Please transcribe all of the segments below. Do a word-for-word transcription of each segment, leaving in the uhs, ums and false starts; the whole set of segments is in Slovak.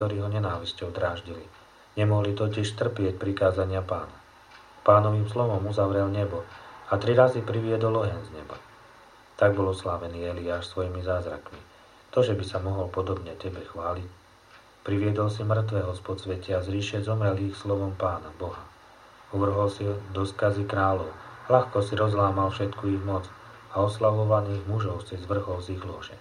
ktorí ho nenávisťou dráždili. Nemohli totiž trpieť prikázania Pána. Pánovým slovom uzavrel nebo a tri razy priviedol oheň z neba. Tak bol oslávený Eliáš svojimi zázrakmi. To, že by sa mohol podobne tebe chváliť. Priviedol si mŕtvého z podsvetia z ríše zomrelých slovom Pána, Boha. Uvrhol si do skazy kráľov, ľahko si rozlámal všetku ich moc a oslavovaných mužov si zvrhol z ich lože.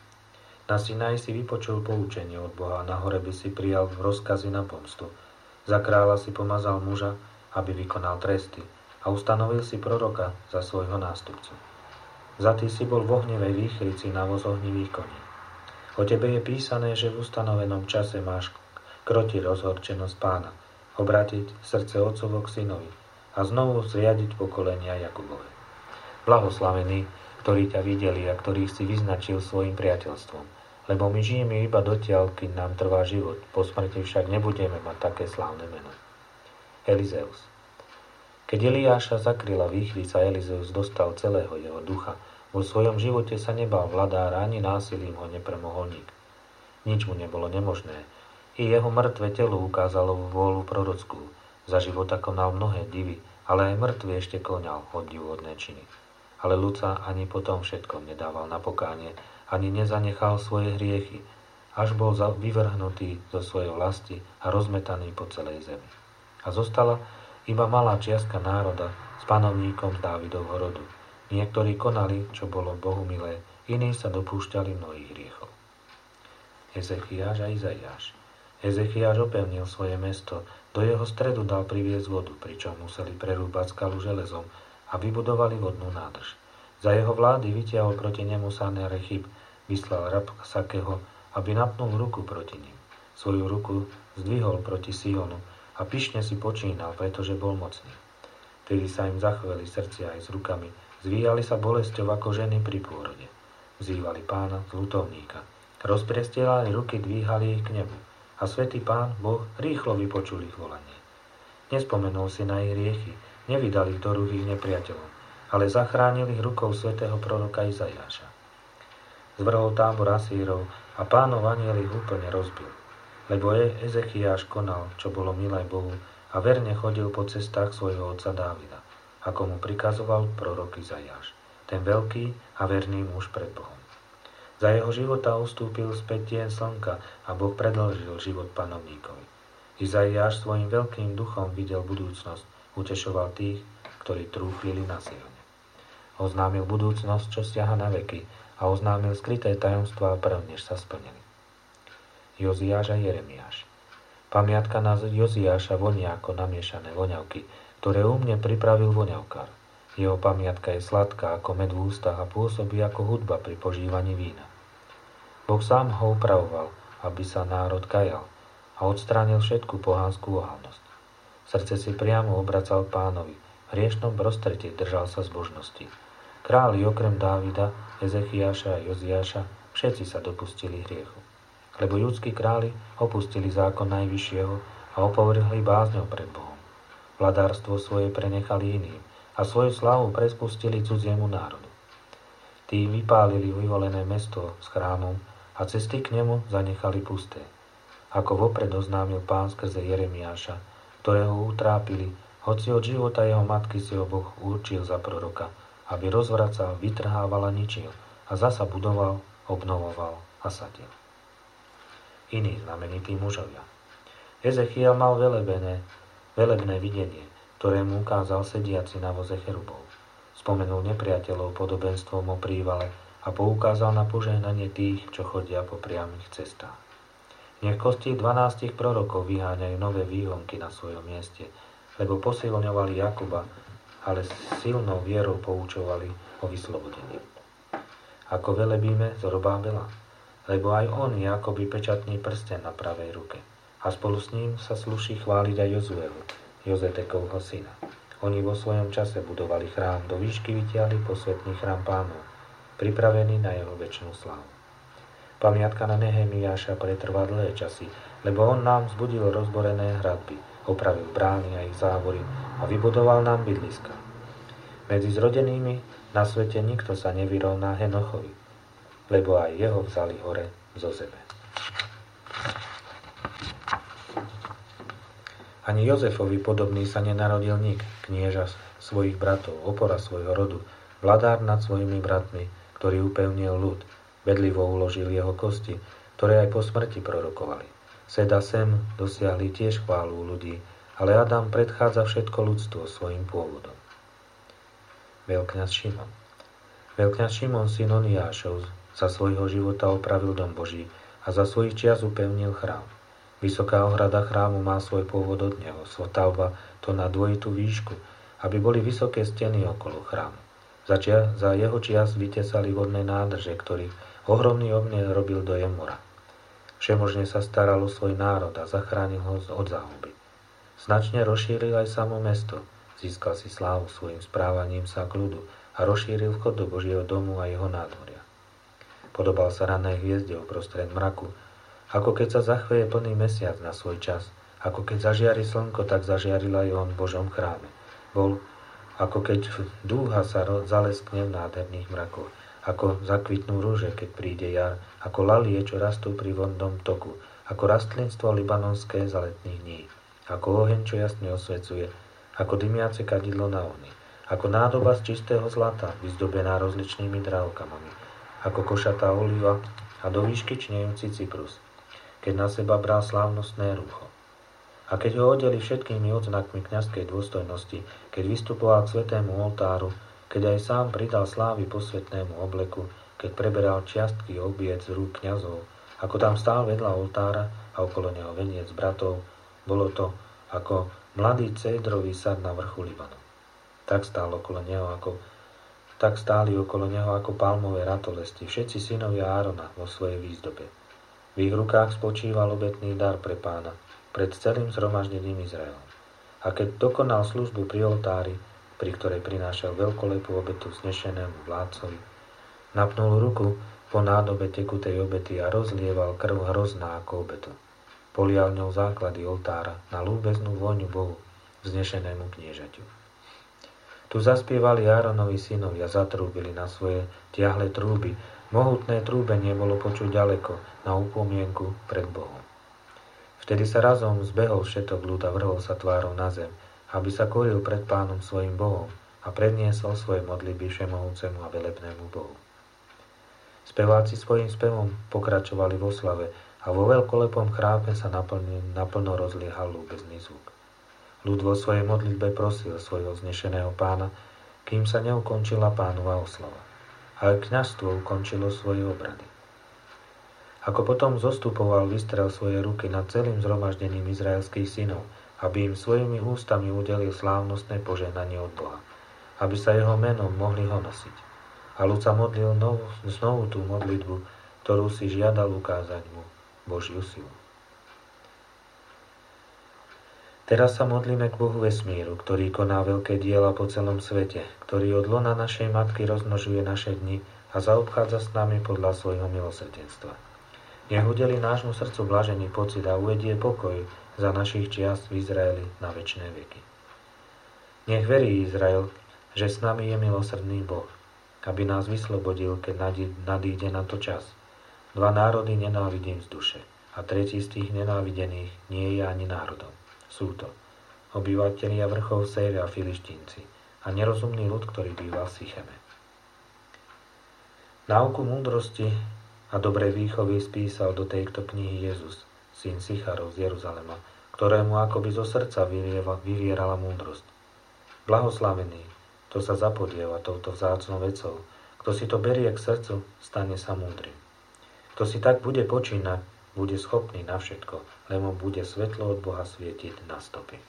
Na Sinaj si vypočul poučenie od Boha, na hore by si prijal rozkazy na pomstu. Za kráľa si pomazal muža, aby vykonal tresty a ustanovil si proroka za svojho nástupcu. Za ty si bol v ohnivej výchrici na voz ohnivých koní. O tebe je písané, že v ustanovenom čase máš krotiť rozhorčenosť Pána, obrátiť srdce otcovo k synovi a znovu zriadiť pokolenia Jakubove. Blahoslavení, ktorí ťa videli a ktorých si vyznačil svojim priateľstvom, lebo my žijeme iba dotiaľ, kým nám trvá život, po smrti však nebudeme mať také slávne meno. Elizeus. Keď Eliáša zakryla výchrica, Elizeus dostal celého jeho ducha. Vo svojom živote sa nebal vladára, ani násilím ho nepremohol nik. Nič mu nebolo nemožné. I jeho mŕtve telo ukázalo vôľu prorockú. Za života konal mnohé divy, ale aj mŕtvy ešte konal obdivuhodné činy. Ale ľud sa ani po tom všetkom nedával na pokánie, ani nezanechal svoje hriechy, až bol vyvrhnutý zo svojej vlasti a rozmetaný po celej zemi. A zostala iba malá čiastka národa s panovníkom z Dávidovho rodu. Niektorí konali, čo bolo Bohu milé, iní sa dopúšťali mnohých hriechov. Ezechiáš a Izaiáš. Ezechiáš opevnil svoje mesto, do jeho stredu dal priviesť vodu, pričom museli prerúbať skalu železom a vybudovali vodnú nádrž. Za jeho vlády vytiahol proti nemu Sanherib, vyslal Rabsakého, aby napnul ruku proti ním. Svoju ruku zdvihol proti Sionu a pyšne si počínal, pretože bol mocný. Vtedy sa im zachveli srdcia aj s rukami, zvíjali sa bolesťou ako ženy pri pôrode. Vzývali Pána z ľutovníka. Rozprestielali ruky, dvíhali ich k nebu. A svätý Pán, Boh, rýchlo vypočul ich volanie. Nespomenul si na ich hriechy, nevydal ich do rúk ich nepriateľom, ale zachránil ich rukou svätého proroka Izaiáša. Zvrhol tábor Asírov a Pánov anjel ich úplne rozbil. Lebo Ezechiáš konal, čo bolo milé Bohu, a verne chodil po cestách svojho otca Dávida, ako mu prikazoval prorok Izaiáš, ten veľký a verný muž pred Bohom. Za jeho života ustúpil späť tieň slnka a Boh predĺžil život panovníkovi. Izaiáš svojim veľkým duchom videl budúcnosť, utešoval tých, ktorí trúchlili na Sione. Oznámil budúcnosť, čo siaha na veky, a oznámil skryté tajomstvá prv, než sa splnili. Joziáš a Jeremiáš. Pamiatka na Joziáša vonia ako namiešané voňavky, ktoré umne pripravil voňavkár. Jeho pamiatka je sladká ako med v ústach a pôsobí ako hudba pri požívaní vína. Boh sám ho upravoval, aby sa národ kajal a odstránil všetku pohanskú ohavnosť. Srdce si priamo obracal Pánovi, v hriešnom prostredí držal sa zbožnosti. Králi okrem Dávida, Ezechiáša a Joziáša všetci sa dopustili hriechu. Lebo judskí králi opustili zákon Najvyššieho a opovrhli bázňou pred Bohom. Vladárstvo svoje prenechali iným a svoju slávu prespustili cudziemu národu. Tí vypálili vyvolené mesto s chrámom a cesty k nemu zanechali pusté. Ako vopred oznámil Pán skrze Jeremiáša, ktorého utrápili, hoci od života jeho matky si ho Boh určil za proroka, aby rozvracal, vytrhával a ničil a zasa budoval, obnovoval a sadil. Iní znamenití mužovia. Ezechiel mal velebené, velebné videnie, ktoré mu ukázal sediaci na voze cherubov. Spomenul nepriateľov podobenstvom o prívale a poukázal na požehnanie tých, čo chodia po priamých cestách. Nech kosti dvanástich prorokov vyháňajú nové výhonky na svojom mieste, lebo posilňovali Jakuba, ale silnou vierou poučovali o vyslobodení. Ako velebíme Zorobábela, lebo aj on je akoby pečatný prsten na pravej ruke. A spolu s ním sa sluší chváliť aj Jozuevu, Jozetekovho syna. Oni vo svojom čase budovali chrám, do výšky vytiahli posvätný chrám Pánov, pripravený na jeho večnú slávu. Pamiatka na Nehemiáša pretrvá dlhé časy, lebo on nám vzbudil rozborené hradby, opravil brány a ich závory a vybudoval nám bydliska. Medzi zrodenými na svete nikto sa nevyrovná Henochovi, lebo aj jeho vzali hore zo zeme. Ani Jozefovi podobný sa nenarodil nik, knieža svojich bratov, opora svojho rodu, vladár nad svojimi bratmi, ktorý upevnil ľud, bedlivo uložil jeho kosti, ktoré aj po smrti prorokovali. Sed a Sem dosiahli tiež chválu ľudí, ale Adam predchádza všetko ľudstvo svojim pôvodom. Veľkňaz Šimon Veľkňaz Šimon, syn Oniášov, za svojho života opravil dom Boží a za svojich čias upevnil chrám. Vysoká ohrada chrámu má svoj pôvod od neho, stavba to na dvojitú výšku, aby boli vysoké steny okolo chrámu. Za, čia, za jeho čias vytesali vodné nádrže, ktorých ohromný obne robil dojem mora. Všemožne sa staral o svoj národ a zachránil ho od záhuby. Značne rozšíril aj samo mesto, získal si slávu svojim správaním sa k ľudu a rozšíril vchod do Božieho domu a jeho nádvoria. Podobal sa ranej hviezde uprostred mraku, ako keď sa zachveje plný mesiac na svoj čas, ako keď zažiari slnko, tak zažiaril aj on v Božom chráme. Bol ako keď dúha sa zaleskne v nádherných mrakoch, ako zakvitnú rúže, keď príde jar, ako lalie, čo rastú pri vodnom toku, ako rastlinstvo libanonské za letných dní, ako oheň, čo jasne osvecuje, ako dymiace kadidlo na ohni, ako nádoba z čistého zlata, vyzdobená rozličnými drahokami, ako košatá oliva a do výšky čnejúci cyprus, keď na seba bral slávnostné rúcho. A keď ho odeli všetkými odznakmi kňazskej dôstojnosti, keď vystupoval k svätému oltáru, keď aj sám pridal slávy posvätnému obleku, keď preberal čiastky obiec z rúk kňazov, ako tam stál vedľa oltára a okolo neho veniec bratov, bolo to ako mladý cédrový sad na vrchu Libanu. Tak stál okolo neho ako tak stáli okolo neho ako palmové ratolesti všetci synovia Árona vo svojej výzdobe. V ich rukách spočíval obetný dar pre Pána pred celým zhromaždením Izraela. A keď dokonal službu pri oltári, pri ktorej prinášal veľkolepú obetu vznešenému vládcovi, napnul ruku po nádobe tekutej obety a rozlieval krv hrozná ako obetu. Polial ňou základy oltára na ľúbeznú vôňu Bohu, vznešenému kniežaťu. Tu zaspievali Áronovi synovia, zatrúbili na svoje tiahle trúby. Mohutné trúbenie bolo počuť ďaleko, na upomienku pred Bohom. Vtedy sa razom zbehol všetok ľud a vrhol sa tvárou na zem, aby sa koril pred Pánom svojim Bohom a predniesol svoje modlitby všemohúcemu a velebnému Bohu. Speváci svojim spevom pokračovali vo slave a vo veľkolepom chrápe sa naplno, naplno rozliehal ľúbezný zvuk. Ľud vo svojej modlitbe prosil svojho znešeného Pána, kým sa neukončila Pánova oslava. A aj kňazstvo ukončilo svoje obrady. Ako potom zostupoval, vystrel svoje ruky nad celým zhromaždením izraelských synov, aby im svojimi ústami udelil slávnostné požehnanie od Boha, aby sa jeho menom mohli honosiť. A ľud sa modlil znovu, znovu tú modlitbu, ktorú si žiadal ukázať mu Božiu silu. Teraz sa modlíme k Bohu vesmíru, ktorý koná veľké diela po celom svete, ktorý od lona našej matky rozmnožuje naše dni a zaobchádza s nami podľa svojho milosrdenstva. Nech udeli nášmu srdcu blažený pocit a uvedie pokoj za našich čias v Izraeli na večné veky. Nech verí Izrael, že s nami je milosrdný Boh, aby nás vyslobodil, keď nadíde na to čas. Dva národy nenávidím z duše a tretí z tých nenávidených nie je ani národom. Sú to obyvatelia vrchov Sejra a Filištínci a nerozumný ľud, ktorý býva v Sicheme. Náuku múdrosti a dobrej výchovy spísal do tejto knihy Jezus, syn Sicharov z Jeruzalema, ktorému akoby zo srdca vyvieva, vyvierala múdrosť. Blahoslavený, kto sa zapodieva touto vzácnou vecou, kto si to berie k srdcu, stane sa múdrym. Kto si tak bude počínať, bude schopný na všetko, lebo bude svetlo od Boha svietiť na stopy.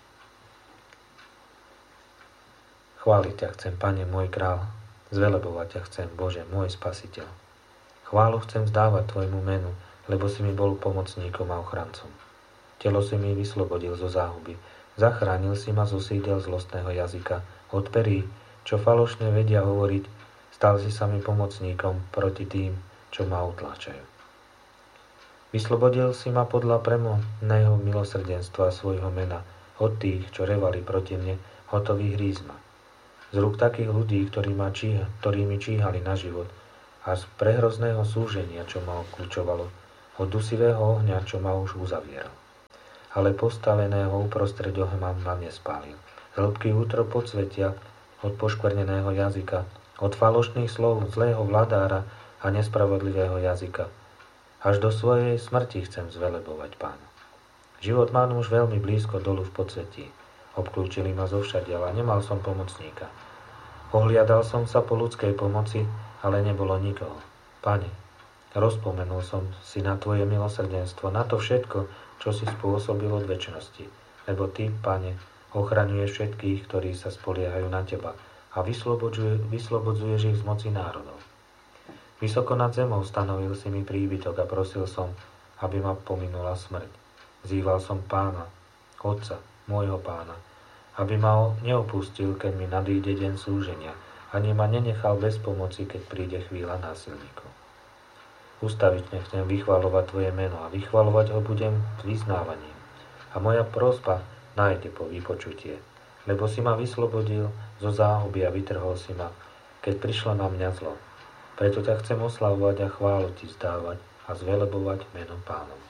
Chváliť ťa chcem, Pane môj král, zvelebovať ťa chcem, Bože, môj spasiteľ. Chválu chcem vzdávať tvojmu menu, lebo si mi bol pomocníkom a ochrancom. Telo si mi vyslobodil zo záhuby, zachránil si ma zo sídel zlostného jazyka, od perí, čo falošne vedia hovoriť, stal si sa mi pomocníkom proti tým, čo ma utláčajú. Vyslobodil si ma podľa premohného milosrdenstva svojho mena od tých, čo revali proti mne, hotových hrízma. Z rúk takých ľudí, ktorí ma číha, ktorí mi číhali na život, a z prehrozného súženia, čo ma obklúčovalo, od dusivého ohňa, čo ma už uzavieral. ale postaveného uprostred ohňa ma nespálil. Hĺbky útrop podsvetia od poškvrneného jazyka, od falošných slov zlého vladára a nespravodlivého jazyka. Až do svojej smrti chcem zvelebovať Pána. Život mám už veľmi blízko dolu v podsvetí. Obklúčili ma zovšadiaľ a nemal som pomocníka. Ohliadal som sa po ľudskej pomoci, ale nebolo nikoho. Pane, rozpomenul som si na Tvoje milosrdenstvo, na to všetko, čo si spôsobil od večnosti. Lebo Ty, Pane, ochraňuješ všetkých, ktorí sa spoliehajú na Teba a vyslobodzuješ ich z moci národov. Vysoko nad zemou stanovil si mi príbytok a prosil som, aby ma pominula smrť. Vzýval som Pána, Otca, môjho Pána, aby ma neopustil, keď mi nadíde deň súženia, ani ma nenechal bez pomoci, keď príde chvíľa násilníkov. Ustavične chcem vychvalovať Tvoje meno a vychvalovať ho budem s vyznávaním. A moja prosba nájde po vypočutie, lebo si ma vyslobodil zo záhuby a vytrhol si ma, keď prišlo na mňa zlo. Preto ťa chcem oslavovať a chválu Ti vzdávať a zvelebovať menom Pánom.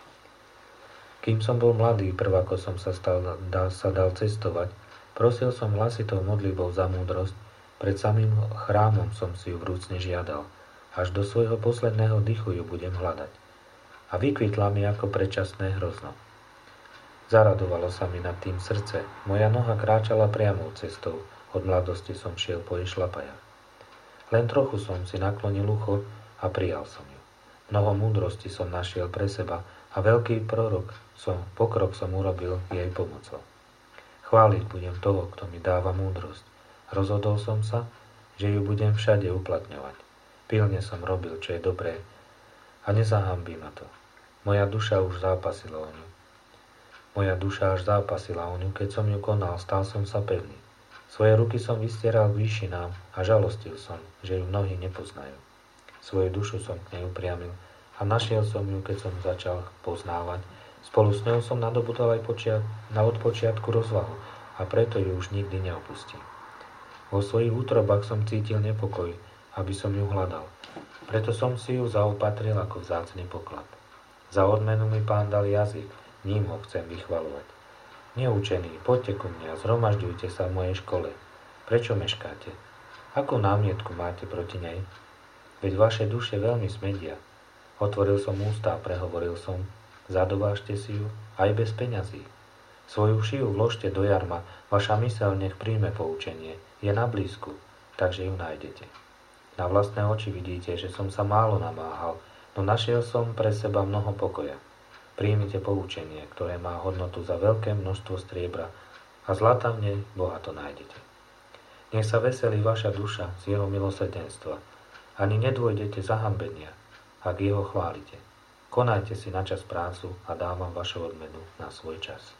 Kým som bol mladý, prv ako som sa, stal, dal, sa dal cestovať, prosil som hlasitou modlitbou za múdrosť, pred samým chrámom som si ju vrúcne žiadal, až do svojho posledného dychu ju budem hľadať. A vykvitla mi ako predčasné hrozno. Zaradovalo sa mi nad tým srdce, moja noha kráčala priamou cestou, od mladosti som šiel po jej šlapajach. Len trochu som si naklonil ucho a prijal som ju. Mnoho múdrosti som našiel pre seba a veľký prorok som, pokrok som urobil jej pomocou. Chváliť budem toho, kto mi dáva múdrosť. Rozhodol som sa, že ju budem všade uplatňovať. Pilne som robil, čo je dobré a nezahambí ma to. Moja duša už zápasila o ňu. Moja duša až zápasila o ňu, keď som ju konal, stal som sa pevný. Svoje ruky som vystieral k výšinám a žalostil som, že ju mnohí nepoznajú. Svoju dušu som k nej upriamil a našiel som ju, keď som začal poznávať. Spolu s ňou som nadobudol aj počiat, na od počiatku rozvahu a preto ju už nikdy neopustím. Vo svojich útrobách som cítil nepokoj, aby som ju hľadal. Preto som si ju zaopatril ako vzácny poklad. Za odmenu mi Pán dal jazyk, ním ho chcem vychvalovať. Neučení, poďte ku mne a zhromažďujte sa v mojej škole. Prečo meškáte? Akú námietku máte proti nej? Veď vaše duše veľmi smedia. Otvoril som ústa a prehovoril som, zadovážte si ju aj bez peňazí. Svoju šiju vložte do jarma, vaša myseľ nech príjme poučenie, je na blízku, takže ju nájdete. Na vlastné oči vidíte, že som sa málo namáhal, no našiel som pre seba mnoho pokoja. Príjmite poučenie, ktoré má hodnotu za veľké množstvo striebra a zlata v nej bohato nájdete. Nech sa veselí vaša duša z jeho milosrdenstva. Ani nedôjdete zahambenia, ak jeho chválite. Konajte si na čas prácu a dám vám vašu odmenu na svoj čas.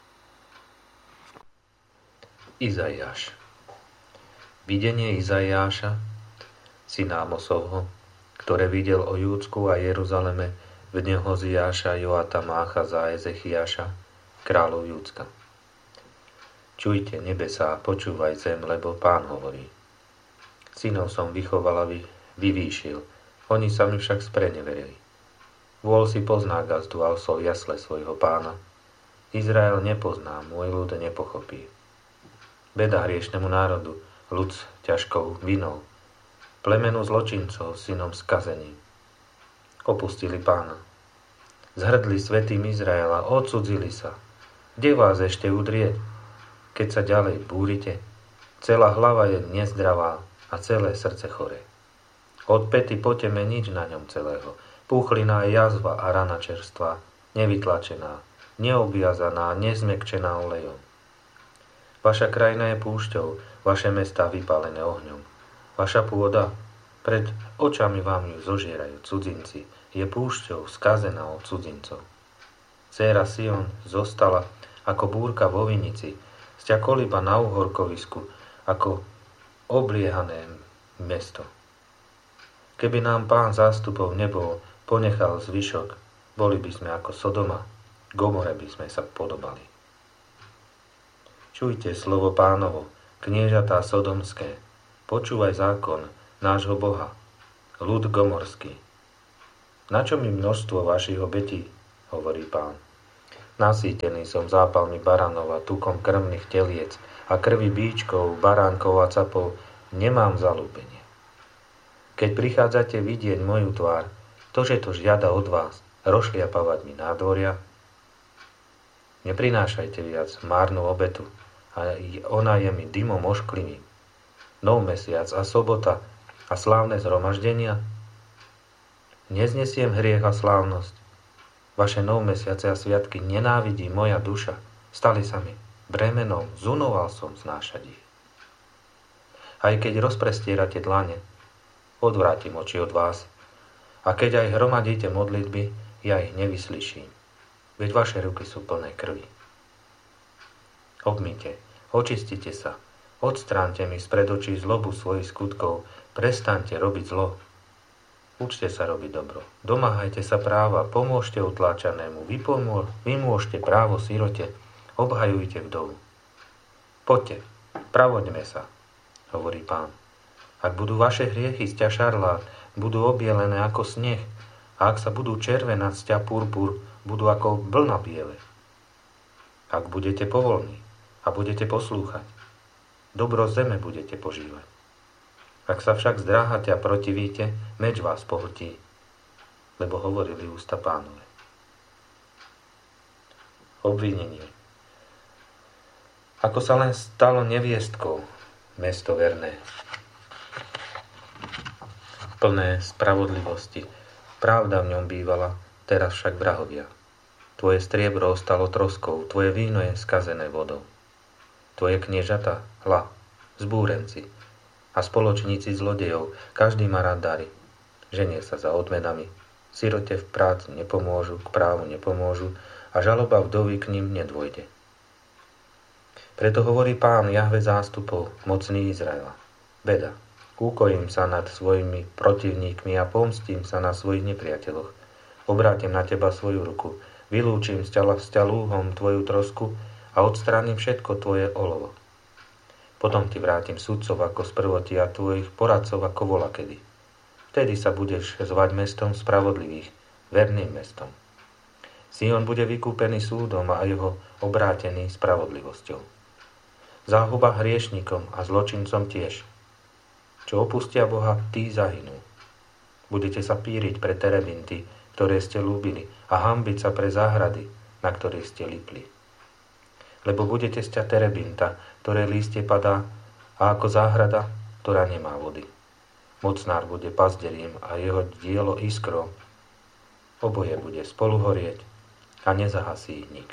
Izaiáš. Videnie Izaiáša, syna Amosovho, ktoré videl o Júdsku a Jeruzaleme v dne Hoziáša, Joatama, Achaza a Ezechiáša, kráľov Júdska. Čujte nebesá, počúvaj zem, lebo Pán hovorí. Synov som vychoval a vyvýšil, oni sa mi však spreneverili. Vôl si pozná gazdu a osol jasle svojho Pána. Izrael nepozná, môj ľud nepochopí. Beda hriešnemu národu, ľud s ťažkou vinou, plemenu zločincov, synom skazeným. Opustili Pána. Zhrdli svätým Izraela, odsudzili sa. Kde vás ešte udrieť, keď sa ďalej búrite? Celá hlava je nezdravá a celé srdce choré. Od päty po teme nič na ňom celého. Púchlina je jazva a rana čerstvá, nevytlačená, neobviazaná, nezmekčená olejom. Vaša krajina je púšťou, vaše mestá vypálené ohňom. Vaša pôda, pred očami vám ju zožierajú cudzinci, je púšťou skazená od cudzincov. Dcéra Sion zostala ako búrka vo vinici, sťa koliba na uhorkovisku, ako obliehané mesto. Keby nám Pán zástupov nebol ponechal zvyšok, boli by sme ako Sodoma, Gomore by sme sa podobali. Čujte slovo Pánovo, kniežatá sodomské, počúvaj zákon nášho Boha, ľud gomorský. Na čo mi množstvo vašich obetí, hovorí Pán? Nasýtený som zápalmi baranov a tukom krmných teliec a krvi bíčkov, baránkov a capov, nemám zalúbenie. Keď prichádzate vidieť moju tvár, to, že to žiada od vás, rozšliapavať mi nádvoria, neprinášajte viac márnu obetu, a ona je mi dymom ošklivým. Nov mesiac a sobota a slávne zhromaždenia. Neznesiem hriech a slávnosť. Vaše nov mesiace a sviatky nenávidí moja duša. Stali sa mi bremenom, zunoval som znášať ich. Aj keď rozprestierate dlane, odvrátim oči od vás. A keď aj hromadíte modlitby, ja ich nevyslyším. Veď vaše ruky sú plné krvi. Obmyte, očistite sa, odstránte mi spred očí zlobu svojich skutkov, prestaňte robiť zlo. Učte sa robiť dobro, domáhajte sa práva, pomôžte utláčanému, vypomôž, vymôžte právo sirote, obhajujte vdovu. Poďte, pravoďme sa, hovorí Pán. Ak budú vaše hriechy sťa šarlát, budú obielené ako sneh, a ak sa budú červenať sťa purpur, budú ako vlna biele. Ak budete povolní a budete poslúchať, dobro zeme budete požívať. Ak sa však zdráhate a protivíte, meč vás pohltí, lebo hovorili ústa Pánove. Obvinenie. Ako sa len stalo neviestkou, mesto verné, plné spravodlivosti, pravda v ňom bývala, teraz však vrahovia. Tvoje striebro ostalo troskou, tvoje víno je skazené vodou. Tvoje kniežata, hla, zbúrenci a spoločníci zlodejov, každý má rád dary. Ženie sa za odmenami, sirote v práci nepomôžu, k právu nepomôžu a žaloba vdovy k ním nedôjde. Preto hovorí Pán Jahve zástupov, mocný Izraela. Beda, úkojím sa nad svojimi protivníkmi a pomstím sa na svojich nepriateľoch. Obrátim na teba svoju ruku, vylúčim z ťa, z ťa lúhom tvoju trosku a odstránim všetko tvoje olovo. Potom ti vrátim sudcov ako z prvoti a tvojich poradcov ako volakedy. Vtedy sa budeš zvať mestom spravodlivých, verným mestom. Sion bude vykúpený súdom a jeho obrátený spravodlivosťou. Záhuba hriešnikom a zločincom tiež. Čo opustia Boha, tí zahynú. Budete sa píriť pre terebinty, ktoré ste ľúbili, a hanbiť sa pre záhrady, na ktorých ste lipli. Lebo budete sťa terebinta, ktoré lístie padá, a ako záhrada, ktorá nemá vody. Mocnár bude pazderím a jeho dielo iskrou. Oboje bude spolu horieť a nezahasí ich nik.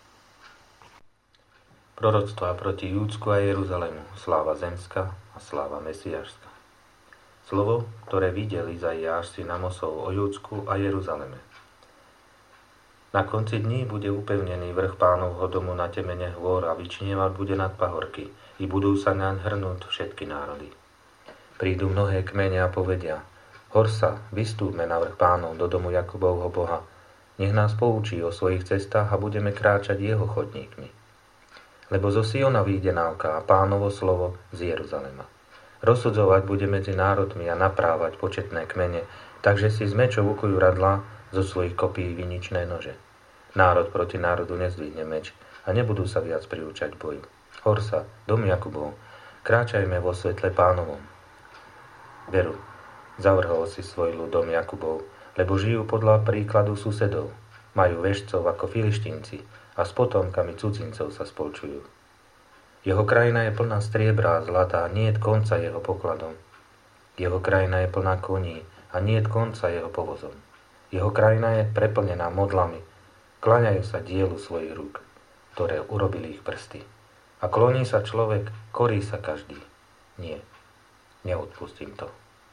Proroctvá proti Júdsku a Jeruzalému, sláva zemská a sláva mesiášska. Slovo, ktoré videl Izaiáš syn Amosov o Júdsku a Jeruzaleme. Na konci dní bude upevnený vrch Pánovho domu na temene hôr a vyčnievať bude nad pahorky, i budú sa naň hrnúť všetky národy. Prídu mnohé kmene a povedia: Horsa, vystúpme na vrch Pánov do domu Jakubovho Boha, nech nás poučí o svojich cestách a budeme kráčať jeho chodníkmi. Lebo zo Siona vyjde náuka a Pánovo slovo z Jeruzalema. Rozsudzovať bude medzi národmi a naprávať početné kmene, takže si z mečov ukujú radlá, zo svojich kopí viničné nože. Národ proti národu nezdvihne meč a nebudú sa viac priúčať boju. Horsa, dom Jakubov, kráčajme vo svetle Pánovom. Veru, zavrhol si svoj ľud dom Jakubov, lebo žijú podľa príkladu susedov. Majú veštcov ako filištínci a s potomkami cudzincov sa spolčujú. Jeho krajina je plná striebra a zlata a nie je konca jeho pokladom. Jeho krajina je plná koní a nie je konca jeho povozom. Jeho krajina je preplnená modlami, kláňajú sa dielu svojich rúk, ktoré urobili ich prsty. A kloní sa človek, korí sa každý. Nie, neodpustím to.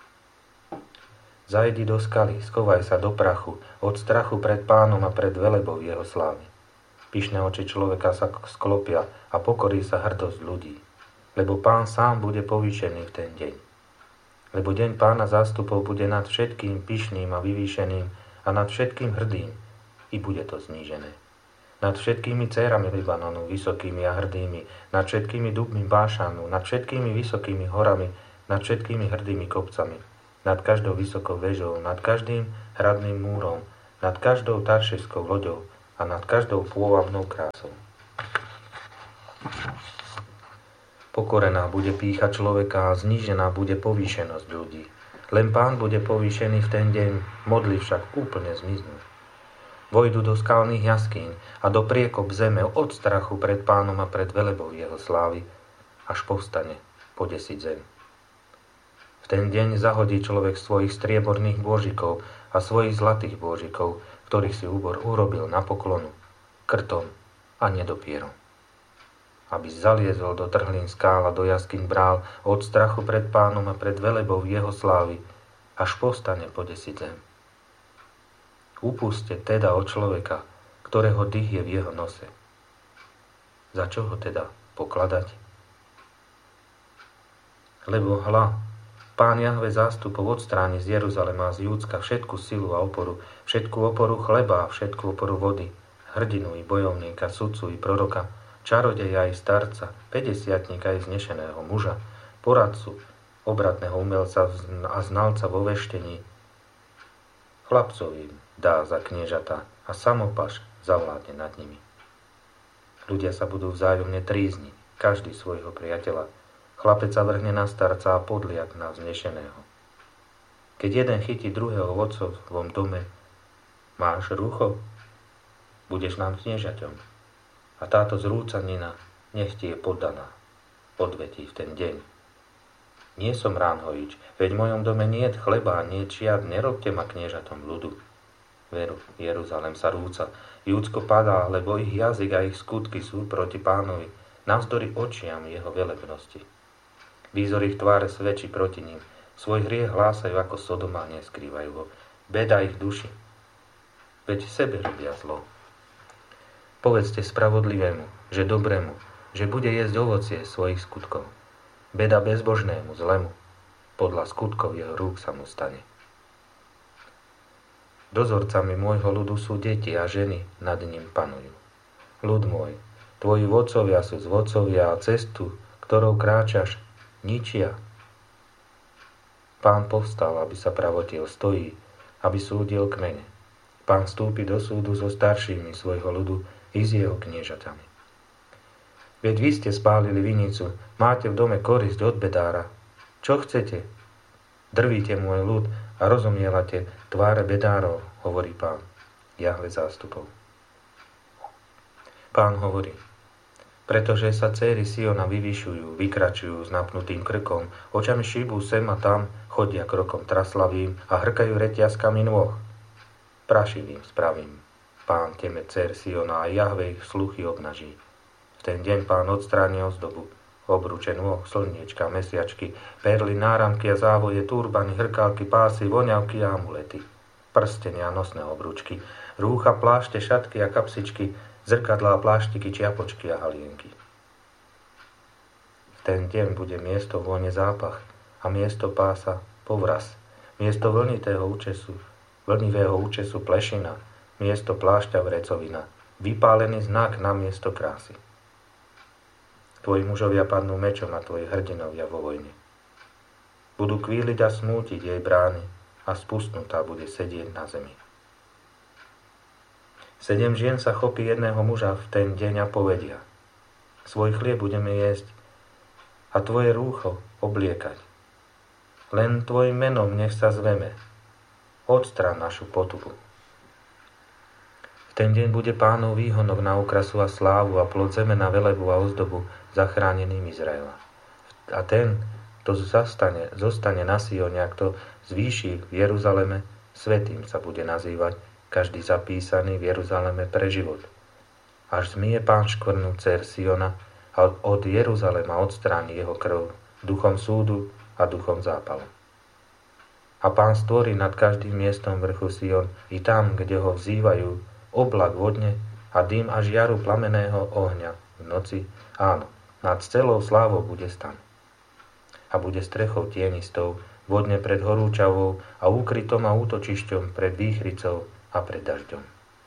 Zajdi do skaly, skovaj sa do prachu, od strachu pred Pánom a pred velebou jeho slávy. Pyšné oči človeka sa sklopia a pokorí sa hrdosť ľudí, lebo Pán sám bude povýšený v ten deň. Lebo deň Pána zástupov bude nad všetkým pyšným a vyvýšeným, a nad všetkým hrdým, i bude to znížené. Nad všetkými dcérami Libanonu, vysokými a hrdými, nad všetkými dubmi Bášanu, nad všetkými vysokými horami, nad všetkými hrdými kopcami, nad každou vysokou vežou, nad každým hradným múrom, nad každou taršeskou loďou, a nad každou pôvabnou krásou. Pokorená bude pýcha človeka a znížená bude povýšenosť ľudí. Len Pán bude povýšený v ten deň, modly však úplne zmiznú. Vojdu do skalných jaskýň a do priekop zeme od strachu pred Pánom a pred velebou jeho slávy, až povstane podesiť zem. V ten deň zahodí človek svojich strieborných bôžikov a svojich zlatých bôžikov, ktorých si úbor urobil na poklonu, krtom a nedopierom. Aby zaliezol do trhlín skál a do jaskyň brál od strachu pred Pánom a pred velebou jeho slávy, až povstane podesiť zem. Upuste teda od človeka, ktorého dých je v jeho nose. Za čo ho teda pokladať? Lebo hľa, Pán Jahve zástupov odstráni z Jeruzalema a z Júdska všetku silu a oporu, všetku oporu chleba a všetku oporu vody, hrdinu i bojovníka, sudcu i proroka, čarodeja i starca, päťdesiatnika i znešeného muža, poradcu, obratného umelca a znalca vo veštení. Chlapcovým dá za kniežata a samopaš zavládne nad nimi. Ľudia sa budú vzájomne trízniť, každý svojho priateľa. Chlapec sa vrhne na starca a podliak na vznešeného. Keď jeden chytí druhého v otcovom dome, máš rúcho? Budeš nám kniežaťom. A táto zrúcanina nech ti je poddaná. Odvetí v ten deň. Nie som ránhojič, veď v mojom dome niet chleba a niet čiad, nerobte ma kniežatom ľudu. Veru, Jeruzalem sa rúca, Júdsko padá, lebo ich jazyk a ich skutky sú proti Pánovi, navzdory očiam jeho velebnosti. Výzor ich tváre svedčí proti ním, svoj hriech hlásajú ako Sodoma a neskrývajú ho. Beda ich duši, veď sebe robia zlo. Povedzte spravodlivému, že dobrému, že bude jesť ovocie svojich skutkov. Beda bezbožnému, zlému, podľa skutkov jeho rúk sa mu stane. Dozorcami môjho ľudu sú deti a ženy nad ním panujú. Ľud môj, tvoji vodcovia sú z vodcovia a cestu, ktorou kráčaš, ničia. Pán povstal, aby sa pravotil, stojí, aby súdil kmene. Pán vstúpi do súdu so staršími svojho ľudu i s jeho kniežatami. Veď vy ste spálili vinicu, máte v dome korisť od bedára. Čo chcete? Drvíte môj ľud a rozomielate tváre bedárov, hovorí Pán, Jahve zástupov. Pán hovorí: pretože sa céry Siona vyvyšujú, vykračujú s napnutým krkom, očami šíbú sem a tam, chodia krokom traslavým a hrkajú reťazkami nôh. Prašivým spravím Pán teme cér Siona a Jahve ich sluchy obnaží. V ten deň Pán odstráni ozdobu, obruče nôh, slniečka, mesiačky, perly, náramky a závoje, turbany, hrkálky, pásy, voňavky a amulety, prstenia, nosné obručky, rúcha, plášte, šatky a kapsičky, zrkadlá, pláštiky, čiapočky a halienky. V ten deň bude miesto vône zápach a miesto pása povraz, miesto vlnitého účesu, vlnivého účesu plešina, miesto plášťa vrecovina, vypálený znak na miesto krásy. Tvoji mužovia padnú mečom a tvoji hrdinovia vo vojne. Budú kvíliť a smútiť jej brány a spustnutá bude sedieť na zemi. Sedem žien sa chopí jedného muža v ten deň a povedia: svoj chlieb budeme jesť a tvoje rúcho obliekať. Len tvojim menom nech sa zveme. Odstrán našu potupu. V ten deň bude Pánov výhonok na okrasu a slávu a plod zeme na velebu a ozdobu zachráneným Izraela. A ten, kto zastane, zostane na Sione a kto zvýši v Jeruzaleme, svätým sa bude nazývať, každý zapísaný v Jeruzaleme pre život. Až zmije Pán škvrnu dcér Siona a od Jeruzalema odstráni jeho krv duchom súdu a duchom zápalu. A Pán stvorí nad každým miestom vrchu Sion i tam, kde ho vzývajú, oblak vodne a dym a žiaru plameného ohňa v noci, áno, nad celou slávou bude stan. A bude strechou tienistou, vodne pred horúčavou a úkrytom a útočišťom pred výchricou a pred dažďom.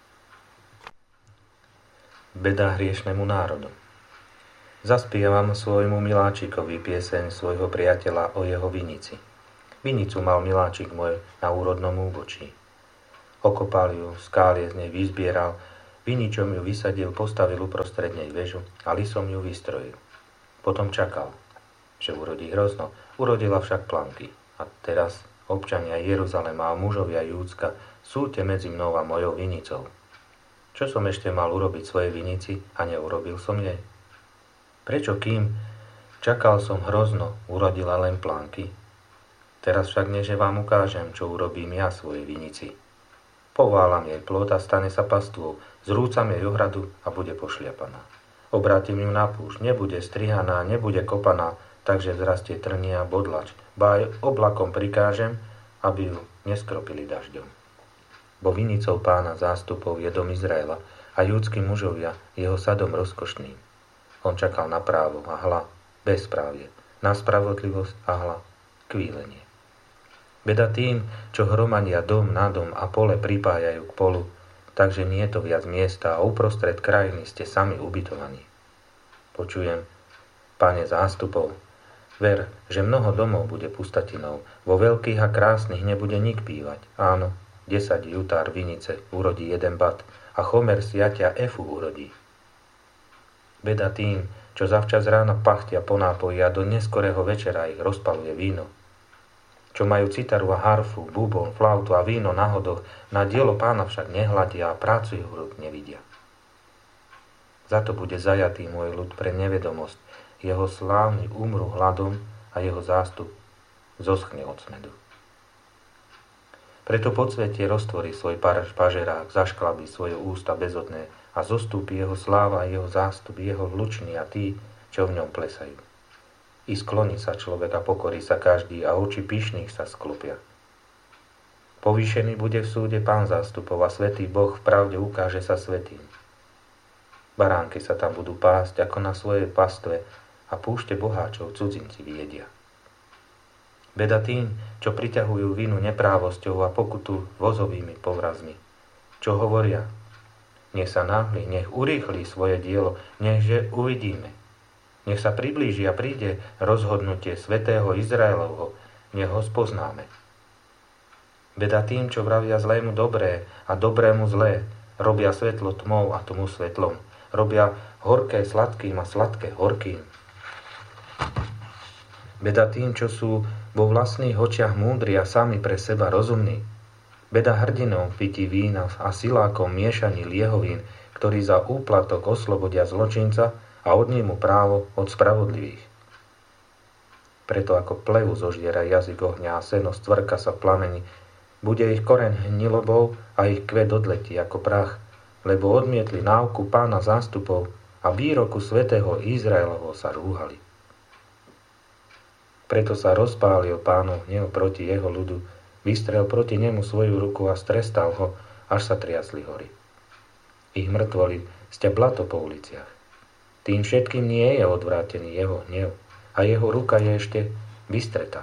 Beda hriešnemu národu. Zaspievam svojmu miláčikovi pieseň svojho priateľa o jeho vinici. Vinicu mal miláčik môj na úrodnom úbočí. Okopal ju, skálie z nej vyzbieral, Viničom ju vysadil, postavil uprostred nej väžu a lisom ju vystrojil. Potom čakal, že urodí hrozno, urodila však planky. A teraz, občania Jeruzalema a mužovia Júdska, súďte medzi mnou a mojou vinicou. Čo som ešte mal urobiť svojej vinici a neurobil som jej? Prečo kým čakal som hrozno, urodila len plánky? Teraz však neže vám ukážem, čo urobím ja svojej vinici. Poválam jej plod a stane sa pastvou, zrúcam jej ohradu a bude pošliapaná. Obrátim ju na púšť, nebude strihaná, nebude kopaná, takže vzrastie trnie a bodlač. Ba aj oblakom prikážem, aby ju neskropili dažďom. Bo vinicou Pána zástupov je dom Izraela a júdski mužovia jeho sadom rozkošným. On čakal na právo a hla, bezprávie, na spravodlivosť a hla, kvílenie. Beda tým, čo hromadia dom na dom a pole pripájajú k polu, takže nie je to viac miesta a uprostred krajiny ste sami ubytovaní. Počujem, Pane zástupov, ver, že mnoho domov bude pustatinou, vo veľkých a krásnych nebude nik bývať. Áno, desať jutár vinice urodí jeden bat a chomer siatia efu urodí. Beda tým, čo zavčas rána pachtia po nápoji a do neskorého večera ich rozpaluje víno. Čo majú citaru a harfu, bubon, flautu a víno na hodoch, na dielo Pána však nehľadia a prácu jeho rúk nevidia. Za to bude zajatý môj ľud pre nevedomosť, jeho slávny umrú hladom a jeho zástup zoschne od smedu. Preto podsvetie roztvorí svoj pažerák, zašklabí svoje ústa bezodné a zostúpi jeho sláva a jeho zástup, jeho vluční a tí, čo v ňom plesajú. I skloní sa človek a pokorí sa každý a oči pyšných sa sklopia. Povýšený bude v súde Pán zástupov a svätý Boh v pravde ukáže sa svätým. Baránky sa tam budú pásť ako na svojej pastve a púšte boháčov cudzinci vyjedia. Beda tým, čo priťahujú vinu neprávosťou a pokutu vozovými povrazmi. Čo hovoria? Nech sa náhli, nech urýchli svoje dielo, nechže uvidíme. Nech sa priblíži a príde rozhodnutie svätého Izraelovho, nech ho spoznáme. Beda tým, čo vravia zlému dobré a dobrému zlé, robia svetlo tmou a tmu svetlom, robia horké sladkým a sladké horkým. Beda tým, čo sú vo vlastných očiach múdri a sami pre seba rozumní. Beda hrdinom pití vína a silákom miešaní liehovín, ktorí za úplatok oslobodia zločinca a odnímu právo od spravodlivých. Preto ako plevu zožiera jazyk ohňa a seno stvrka sa v plameni, bude ich koreň hnilobou a ich kvet odletí ako prach, lebo odmietli náuku Pána zástupov a výroku svätého Izraelovho sa rúhali. Preto sa rozpálil Pánov hnev proti jeho ľudu, vystrel proti nemu svoju ruku a strestal ho, až sa triasli hory. Ich mŕtvoli sťa blato po uliciach. Tým všetkým nie je odvrátený jeho hnev a jeho ruka je ešte vystretá.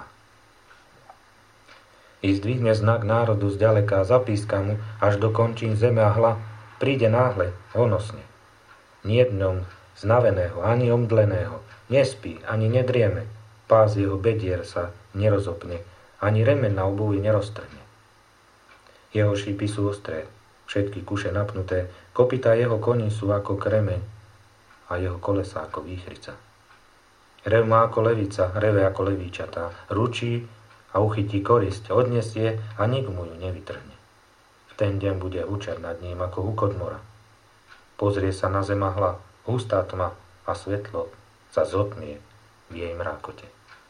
I zdvihne znak národu zďaleka a zapíska mu až do končín zeme a hla, príde náhle, honosne. Nie dňom znaveného, ani omdleného, nespí, ani nedrieme, pás jeho bedier sa nerozopne, ani remeň na obuvi neroztrhne. Jeho šípy sú ostré, všetky kuše napnuté, kopytá jeho koní sú ako kremeň, a jeho kolesa ako výchrica. Rev má ako levica, reve ako levíčatá, ručí a uchytí korisť, odnesie a nik mu ju nevytrhne. V ten deň bude hučať nad ním ako hukot mora. Pozrie sa na zem a hla, hustá tma a svetlo sa zotmie v jej mrákote.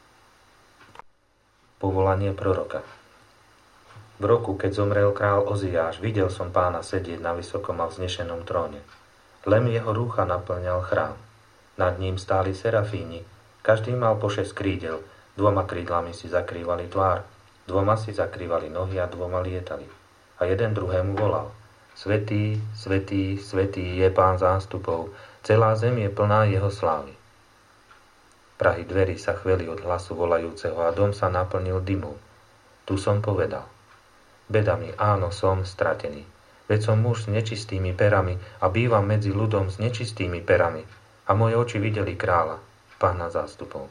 Povolanie proroka. V roku, keď zomrel král Oziáš, videl som Pána sedieť na vysokom a vznešenom tróne. Lem jeho rúcha naplňal chrám. Nad ním stáli serafíni, každý mal po šesť krídel, dvoma krídlami si zakrývali tvár, dvoma si zakrývali nohy a dvoma lietali. A jeden druhému volal: Svätý, svätý, svätý je Pán zástupov, celá zem je plná jeho slávy. Prahy dverí sa chveli od hlasu volajúceho a dom sa naplnil dymom. Tu som povedal: Beda mi, áno, som stratený. Veď som muž s nečistými perami a bývam medzi ľudom s nečistými perami a moje oči videli kráľa, Pána zástupov.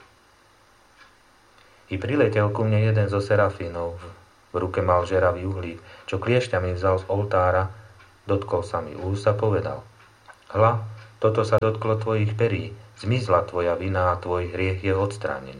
I priletel ku mne jeden zo serafínov, v ruke mal žeravý uhlík, čo kliešťami vzal z oltára dotkol sa mi úst a povedal: Hľa, toto sa dotklo tvojich perí, zmizla tvoja vina a tvoj hriech je odstránený.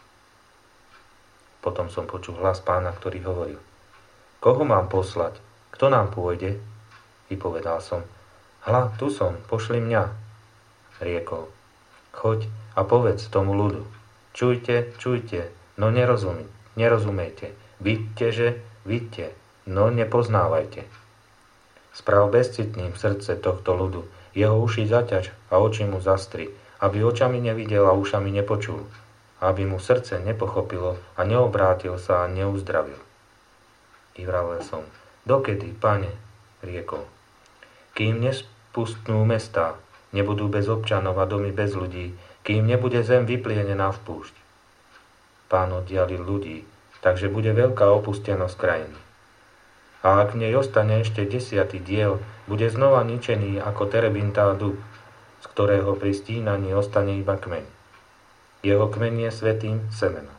Potom som počul hlas Pána, ktorý hovoril: Koho mám poslať? Kto nám pôjde? I povedal som: Hľa, tu som, pošli mňa. Riekol: Choď a povedz tomu ľudu: Čujte, čujte, no nerozumí, nerozumejte. Vidte, že vidte, no nepoznávajte. Sprav bezcitným srdce tohto ľudu, jeho uši zaťaž a oči mu zastri, aby očami nevidel a ušami nepočul, aby mu srdce nepochopilo a neobrátil sa a neuzdravil. I vravel som: Dokedy, Pane? Riekol: Kým nespustnú mestá, nebudú bez občanov a domy bez ľudí, kým nebude zem vyplienená v púšť. Pán oddialil ľudí, takže bude veľká opustenosť krajiny. A ak v nej ostane ešte desiatý diel, bude znova ničený ako terebintá dub, z ktorého pri stínaní ostane iba kmeň. Jeho kmeň je svätým semenom.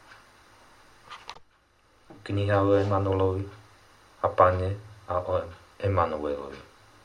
Kniha o Emanuelovi a Pane a o Emanuelovi.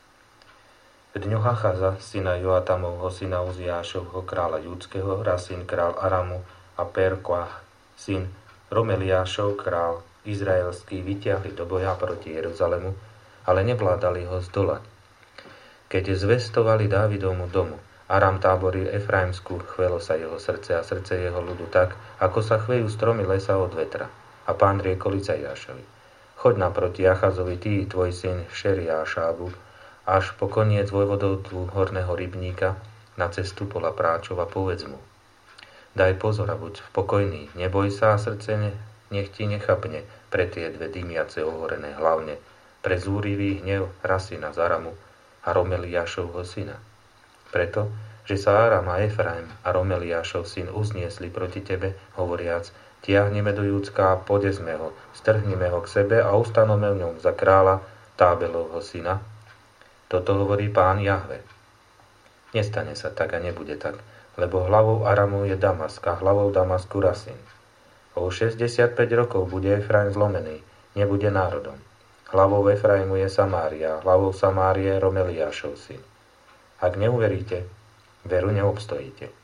V dňoch Achaza, syna Joatamovho, syna Uziášovho, kráľa Judského, Rasin, král Aramu a Perkoach, syn Romeliášov, král izraelský, vytiahli do boja proti Jeruzalemu, ale nevládali ho zdolať. Keď zvestovali Dávidovmu domu, Aram táboril Efraimskú, chvelo sa jeho srdce a srdce jeho ľudu tak, ako sa chvejú stromy lesa od vetra. A Pán riekol Izaiášovi: Choď naproti Achazovi, ty, tvoj syn Šeriášábu, až po koniec vojvodovtvu horného rybníka, na cestu pola práčov a povedz mu: Daj pozor a buď pokojný, neboj sa a srdce ne, nech ti nechapne pre tie dve dymiace ohorené hlavne, pre zúrivý hnev Rasina z Aramu a Romeliášovho syna. Preto, že sa Aram a Efraim a Romeliášov syn uzniesli proti tebe, hovoriac: Tiahneme do Júdska a podezme ho, strhnime ho k sebe a ustanovme v ňom za kráľa Tábelovho syna. Toto hovorí Pán Jahve. Nestane sa tak a nebude tak, lebo hlavou Aramu je Damask a hlavou Damasku Rasin. O šesťdesiatpäť rokov bude Efraim zlomený, nebude národom. Hlavou Efraimu je Samária, hlavou Samárie Romeliášov syn. Ak neuveríte, veru neobstojíte.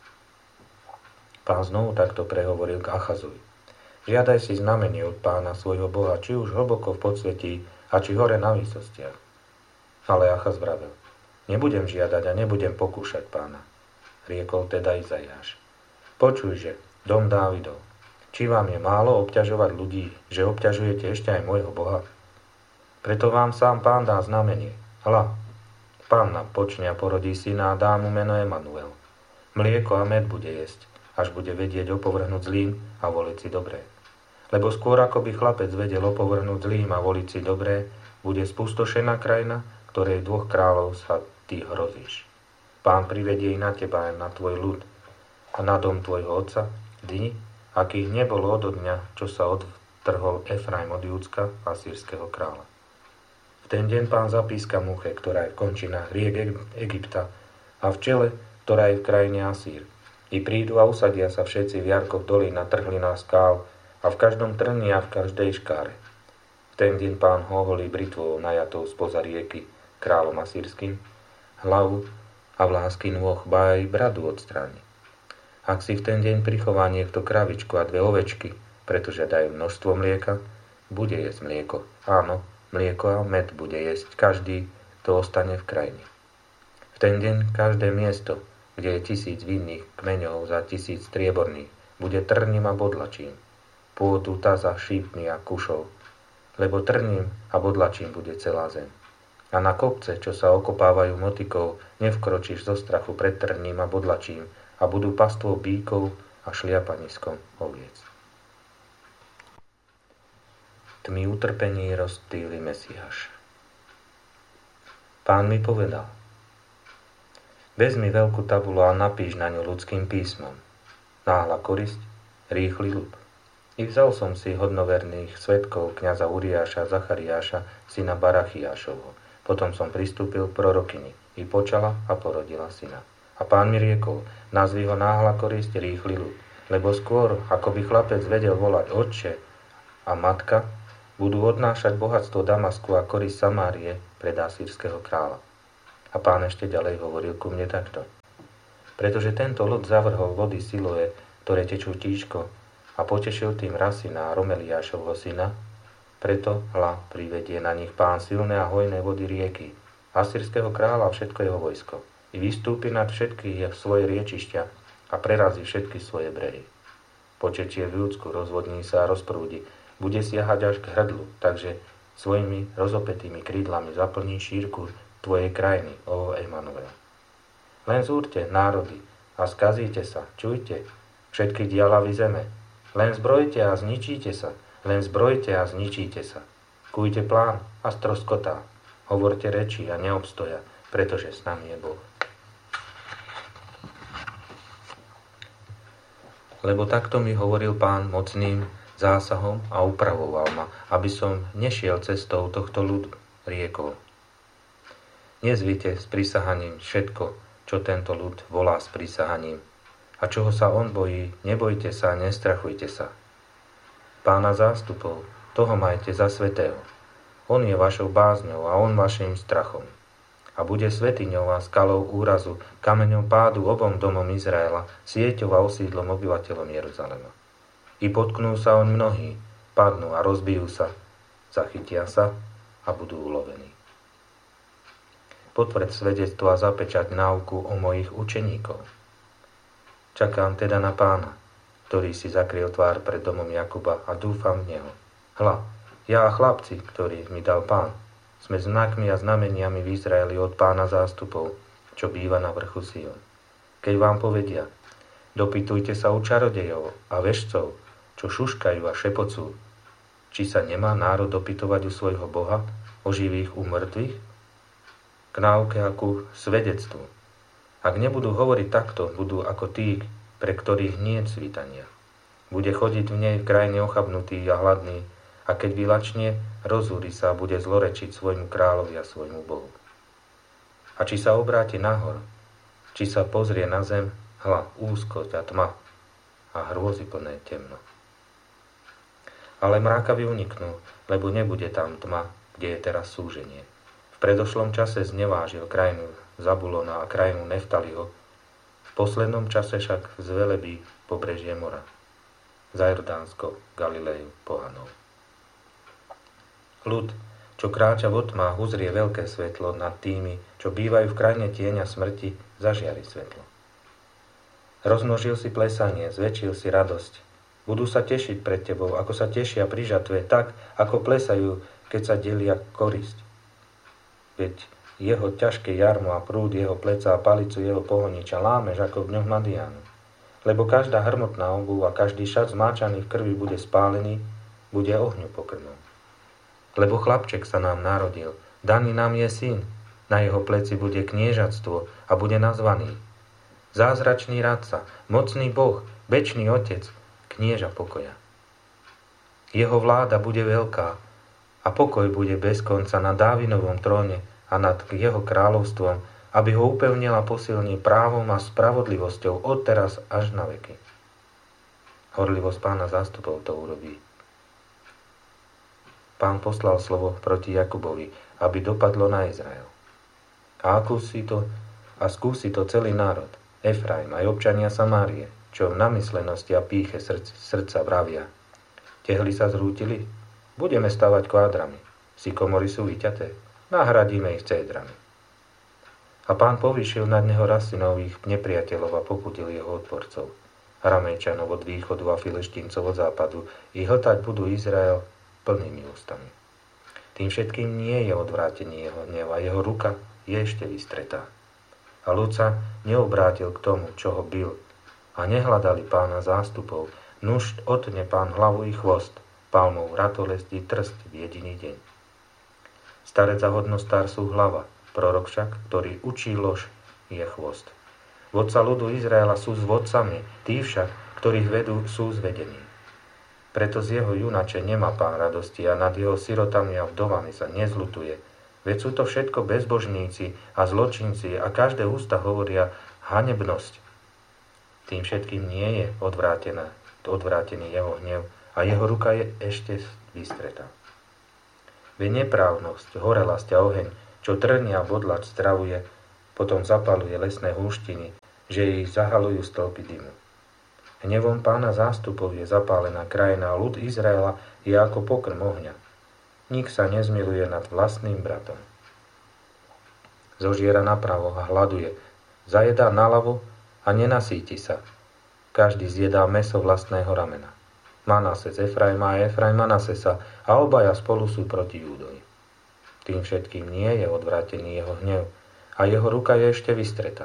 Pán znovu takto prehovoril k Achazovi: Žiadaj si znamenie od Pána svojho Boha, či už hlboko v podsvetí a či hore na výsostiach. Ale Achaz vravel: Nebudem žiadať a nebudem pokúšať Pána. Riekol teda Izaiáš: Počujže, dom Dávidov, či vám je málo obťažovať ľudí, že obťažujete ešte aj môjho Boha? Preto vám sám Pán dá znamenie. Hľa, Panna počne a porodí syna a dá mu meno Emanuel. Mlieko a med bude jesť, až bude vedieť opovrhnúť zlým a voliť si dobré. Lebo skôr ako by chlapec vedel opovrhnúť zlým a voliť si dobré, bude spustošená krajina, ktorej dvoch kráľov sa ty hrozíš. Pán privedie i na teba aj na tvoj ľud a na dom tvojho otca dni, akých nebolo od dňa, čo sa odtrhol Efraim od Júdska a sírskeho kráľa. V ten deň Pán zapíska muche, ktorá je v končinách riek Egypta, a v čele, ktorá je v krajine Asýr. I prídu a usadia sa všetci v jarkoch dolín na trhlinách skál a v každom trni a v každej škáre. V ten deň Pán hoholí britvou najatou spoza rieky kráľom asýrským hlavu a vlásky nôh, ba aj bradu odstráni. Ak si v ten deň prichová niekto kravičku a dve ovečky, pretože dajú množstvo mlieka, bude jesť mlieko. Áno, mlieko a med bude jesť každý, kto ostane v krajine. V ten deň každé miesto, kde je tisíc vinných kmeňov za tisíc strieborných, bude trním a bodlačím. Pôdu taza, šípmi a kušov, lebo trním a bodlačím bude celá zem. A na kopce, čo sa okopávajú motikou, nevkročíš zo strachu pred trním a bodlačím, a budú pastvou bíkov a šliapaniskom oviec. Tmy utrpení rozptýli Mesiáš. Pán mi povedal: Vezmi veľkú tabulu a napíš na ňu ľudským písmom. Náhla korisť, rýchly ľud. I vzal som si hodnoverných svedkov kňaza Uriáša Zachariáša, syna Barachiášovho. Potom som pristúpil k prorokyni, i počala a porodila syna. A Pán mi riekol: nazvi ho náhla korisť, rýchly ľud, lebo skôr, ako by chlapec vedel volať otče a matka, budú odnášať bohatstvo Damasku a korisť Samárie pred asýrskeho kráľa. A Pán ešte ďalej hovoril ku mne takto. Pretože tento ľud zavrhol vody Siloe, ktoré tečú tížko, a potešil tým Rasina a Romeliášovho syna, preto hľa privedie na nich Pán silné a hojné vody rieky, asýrskeho kráľa a všetko jeho vojsko, i vystúpi nad všetky svoje riečišťa a prerazí všetky svoje brehy. Počečie v ľudsku rozvodní sa a rozprúdi, bude siahať až k hrdlu, takže svojimi rozopetými krídlami zaplní šírku tvojej krajiny, ó Emanuel. Len zúrte, národy, a skazíte sa, čujte, všetky dialavy zeme. Len zbrojte a zničíte sa, len zbrojte a zničíte sa. Kujte plán a stroskotá. Hovorte reči a neobstoja, pretože s nami je Boh. Lebo takto mi hovoril Pán mocným zásahom a upravoval ma, aby som nešiel cestou tohto ľudu riekou. Nezvite s prisahaním všetko, čo tento ľud volá s prisahaním. A čoho sa on bojí, nebojte sa, nestrachujte sa. Pána zástupov, toho majte za svätého. On je vašou bázňou a on vašim strachom. A bude svätyňou a skalou úrazu, kameňom pádu obom domom Izraela, sieťou a osídlom obyvateľom Jeruzalema. I potknú sa on mnohí, padnú a rozbijú sa, zachytia sa a budú ulovení. Potvrď svedectvo a zapečať náuku o mojich učeníkov. Čakám teda na Pána, ktorý si zakryl tvár pred domom Jakuba a dúfam v Neho. Hľa, ja a chlapci, ktorých mi dal Pán, sme znakmi a znameniami v Izraeli od Pána zástupov, čo býva na vrchu Sion. Keď vám povedia, dopytujte sa u čarodejov a vešcov, čo šuškajú a šepocú, či sa nemá národ dopytovať u svojho Boha, o živých u mŕtvych? K náuke a ku svedectvu. Ak nebudú hovoriť takto, budú ako tí, pre ktorých nie je svitania. Bude chodiť v nej v krajine ochabnutý a hladný, a keď vylačne, rozúri sa a bude zlorečiť svojmu kráľovi a svojmu Bohu. A či sa obráti nahor, či sa pozrie na zem, hľa, úzkosť a tma a hrôzy plné temno. Ale mrákavy uniknú, lebo nebude tam tma, kde je teraz súženie. V predošlom čase znevážil krajinu Zabulona a krajinu Neftaliho, v poslednom čase však zvelebí pobrežie mora, za Jordánsko, Galileju, pohanov. Ľud, čo kráča v otmách, uzrie veľké svetlo, nad tými, čo bývajú v krajine tieňa smrti, zažiari svetlo. Rozmnožil si plesanie, zväčšil si radosť. Budú sa tešiť pred tebou, ako sa tešia pri žatve, tak, ako plesajú, keď sa delia korisť. Veď jeho ťažké jarmo a prúd jeho pleca a palicu jeho pohoniča lámeš ako v dňoch Madiánu. Lebo každá hrmotná obuv a každý šat zmáčaný v krvi bude spálený, bude ohňu pokrmom. Lebo chlapček sa nám narodil, daný nám je syn, na jeho pleci bude kniežatstvo a bude nazvaný Zázračný radca, mocný Boh, večný Otec, knieža pokoja. Jeho vláda bude veľká a pokoj bude bez konca na Dávinovom tróne a nad jeho kráľovstvom, aby ho upevnil a posilnil právom a spravodlivosťou od teraz až na veky. Horlivosť Pána zástupov to urobí. Pán poslal slovo proti Jakubovi, aby dopadlo na Izrael. A akúsi to, a skúsi to celý národ, Efraim aj občania Samárie, čo v namyslenosti a pýche srdc, srdca vravia. Tehly sa zrútili? Budeme stavať kvádrami. Sykomory sú vyťaté. Nahradíme ich cédrami. A Pán povýšil nad neho Rasinových nepriateľov a poputil jeho odporcov. Ramejčanov od východu a Filištíncov od západu, i hltať budú Izrael plnými ústami. Tým všetkým nie je odvrátenie jeho hneva, jeho ruka je ešte vystretá. A ľud sa neobrátil k tomu, čo ho bil, a nehľadali Pána zástupov, nuž otne Pán hlavu i chvost, palmou ratolesti trst v jediný deň. Starec a hodnostár sú hlava, prorok však, ktorý učí lož, je chvost. Vodca ľudu Izraela sú s vodcami, tí však, ktorých vedú, sú zvedení. Preto z jeho junače nemá Pán radosti a nad jeho sirotami a vdovami sa nezľutuje. Veď sú to všetko bezbožníci a zločinci a každé ústa hovoria hanebnosť. Tým všetkým nie je odvrátená, odvrátený jeho hnev a jeho ruka je ešte vystretá. Veď neprávnosť, horelasť a oheň, čo trnia bodlač stravuje, potom zapaluje lesné húštiny, že ich zahalujú stĺpy dymu. Hnevom Pána zástupov je zapálená krajina a ľud Izraela je ako pokrm ohňa. Nik sa nezmiluje nad vlastným bratom. Zožiera napravo a hladuje, zajedá naľavo a nenasíti sa. Každý zjedá mäso vlastného ramena. Manase z Efraima a Efraim Manasesa a obaja spolu sú proti Júdovi. Tým všetkým nie je odvrátený jeho hnev a jeho ruka je ešte vystretá.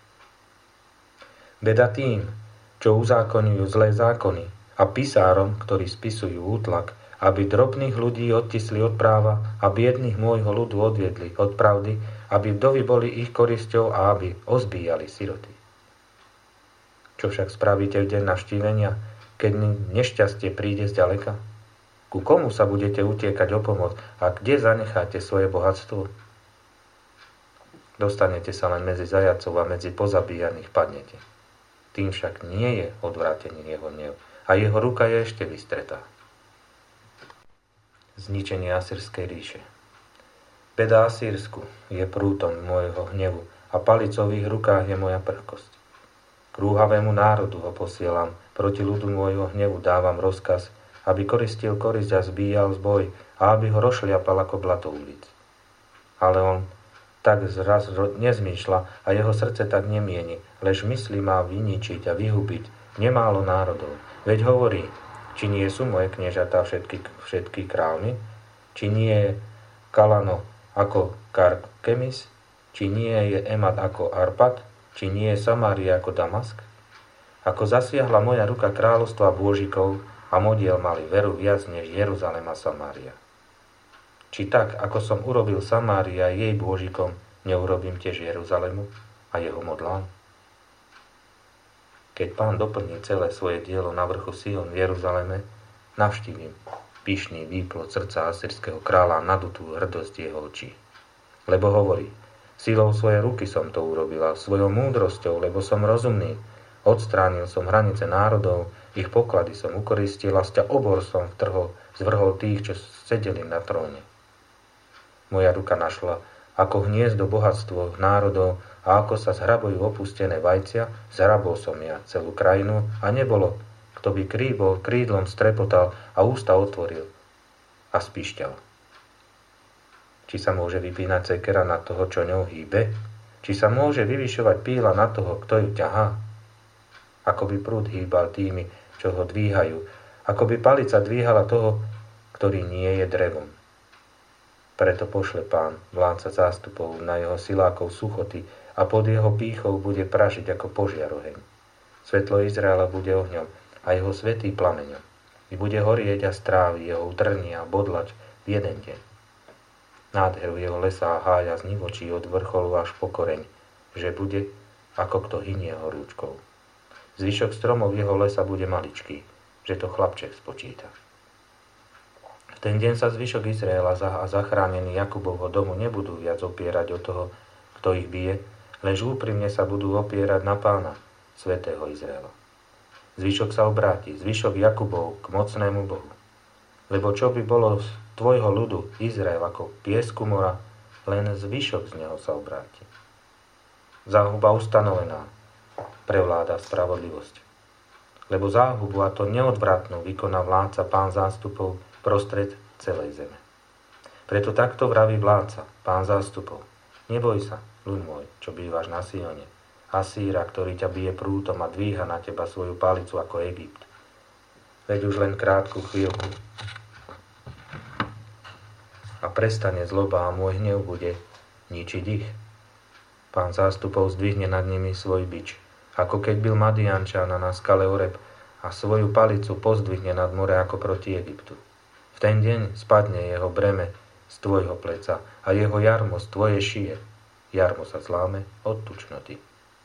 Beda tým, čo uzákonujú zlé zákony a pisárom, ktorí spisujú útlak, aby drobných ľudí odtisli od práva a biedných môjho ľudu odviedli od pravdy, aby vdovy boli ich korisťou a aby ozbíjali siroty. Čo však spravíte v deň navštívenia, keď nešťastie príde zďaleka? Ku komu sa budete utiekať o pomoc a kde zanecháte svoje bohatstvo? Dostanete sa len medzi zajacov a medzi pozabíjaných padnete. Tým však nie je odvrátený jeho hnev a jeho ruka je ešte vystretá. Zničenie Asýrskej ríše. Beda Asýrsku je prútom môjho hnevu a palicou v ich rukách je moja prchkosť. K rúhavému národu ho posielam, proti ľudu môjho hnevu dávam rozkaz, aby koristil korisť a zbíjal zboj a aby ho rozšliapal ako blato ulic. Ale on tak zraz nezmýšľa a jeho srdce tak nemieni, lež myslí má vyničiť a vyhubiť nemálo národov. Veď hovorí, či nie sú moje kniežatá všetky, všetky kráľmi, či nie je Kalano ako Karkemis, či nie je Emat ako Arpad, či nie je Samária ako Damask? Ako zasiahla moja ruka kráľovstva bôžikov a modiel mali veru viac než Jeruzalem a Samária. Či tak, ako som urobil Samária jej bôžikom, neurobím tiež Jeruzalému a jeho modlám? Keď Pán doplní celé svoje dielo na vrchu Sion v Jeruzaleme, navštívim pyšný výplod srdca asýrskeho kráľa a nadutú hrdosť jeho očí. Lebo hovorí, silou svojej ruky som to urobila, svojou múdrosťou, lebo som rozumný. Odstránil som hranice národov, ich poklady som ukoristil a sťa obor som vtrhol, zvrhol tých, čo sedeli na tróne. Moja ruka našla ako hniezdo bohatstvo národov a ako sa zhrabujú opustené vajcia, zhrabol som ja celú krajinu a nebolo, kto by kríbol, krídlom strepotal a ústa otvoril a spíšťal. Či sa môže vypínať cekera na toho, čo ňou hýbe? Či sa môže vyvyšovať píla na toho, kto ju ťahá? Ako by prúd hýbal tými, čo ho dvíhajú, ako by palica dvíhala toho, ktorý nie je drevom. Preto pošle Pán, vládca zástupov, na jeho silákov suchoty a pod jeho pýchou bude pražiť ako požiar oheň. Svetlo Izraela bude ohňom a jeho svätý plameňom. I bude horieť a strávi jeho utrní a bodlač v jeden deň. Nádheru jeho lesa a hája znivočí od vrcholu až po koreň, že bude, ako kto hynie horúčkou. Zvyšok stromov jeho lesa bude maličký, že to chlapček spočíta. V ten deň sa zvyšok Izraela a zachránení Jakubovho domu nebudú viac opierať o toho, kto ich bije, lež úprimne sa budú opierať na Pána, svätého Izraela. Zvyšok sa obráti, zvyšok Jakubov k mocnému Bohu. Lebo čo by bolo z tvojho ľudu Izrael ako piesku mora, len zvyšok z neho sa obráti. Záhuba ustanovená, prevláda spravodlivosť. Lebo záhubu, a to neodvratnú, vykoná vládca Pán zástupov prostred celej zeme. Preto takto vraví vládca, Pán zástupov. Neboj sa, ľud môj, čo bývaš na Sione, Asýra, ktorý ťa bije prútom a dvíha na teba svoju palicu ako Egypt. Veď už len krátku chvíľku a prestane zloba a môj hnev bude ničiť ich. Pán zástupov zdvihne nad nimi svoj bič, ako keď byl Madiančana na skale Oreb a svoju palicu pozdvihne nad more ako proti Egyptu. V ten deň spadne jeho breme z tvojho pleca a jeho jarmo z tvojej šije. Jarmo sa zláme od tučnoty.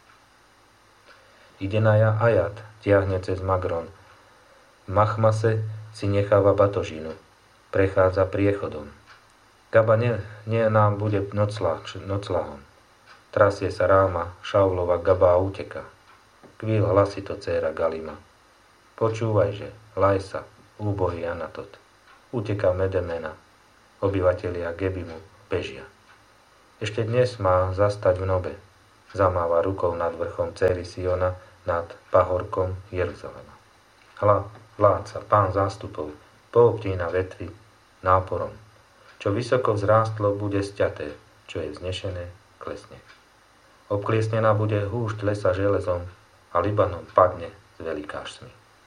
Idenaja Ajat tiahne cez Magron. V Machmase si necháva batožinu. Prechádza priechodom. Gaba nie, nie nám bude noclahom. Trasie sa Ráma, Šaulova Gaba a uteka. Kvíl hlasito dcéra Galima. Počúvajže, laj sa, úbohý Anatot. Uteka Medemena. Obyvatelia Gebimu bežia. Ešte dnes má zastať v Nobe. Zamáva rukou nad vrchom dcery Siona, nad pahorkom Jeruzalema. Hľa, vládca, pán zástupov, poobtína vetvy náporom. Čo vysoko vzrástlo, bude sťaté, čo je vznešené, klesne. Obkliesnená bude húšť lesa železom a Libanon padne s velikášmi.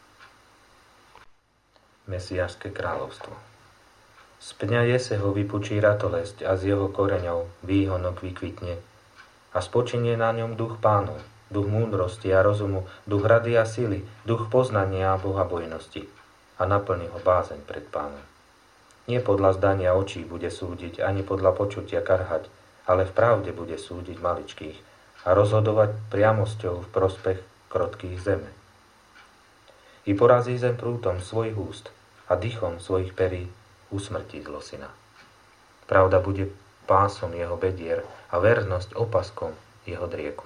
Mesiášske kráľovstvo. Z pňa Jeseho vypučí ratolesť a z jeho koreňov výhonok vykvitne a spočinie na ňom duch Pánov, duch múdrosti a rozumu, duch rady a sily, duch poznania a bohabojnosti a naplní ho bázeň pred Pánom. Nie podľa zdania očí bude súdiť, ani podľa počutia karhať, ale v pravde bude súdiť maličkých a rozhodovať priamosťou v prospech krotkých zeme. I porazí zem prútom svojich úst a dychom svojich perí usmrtí zlosina. Pravda bude pásom jeho bedier a vernosť opaskom jeho drieku.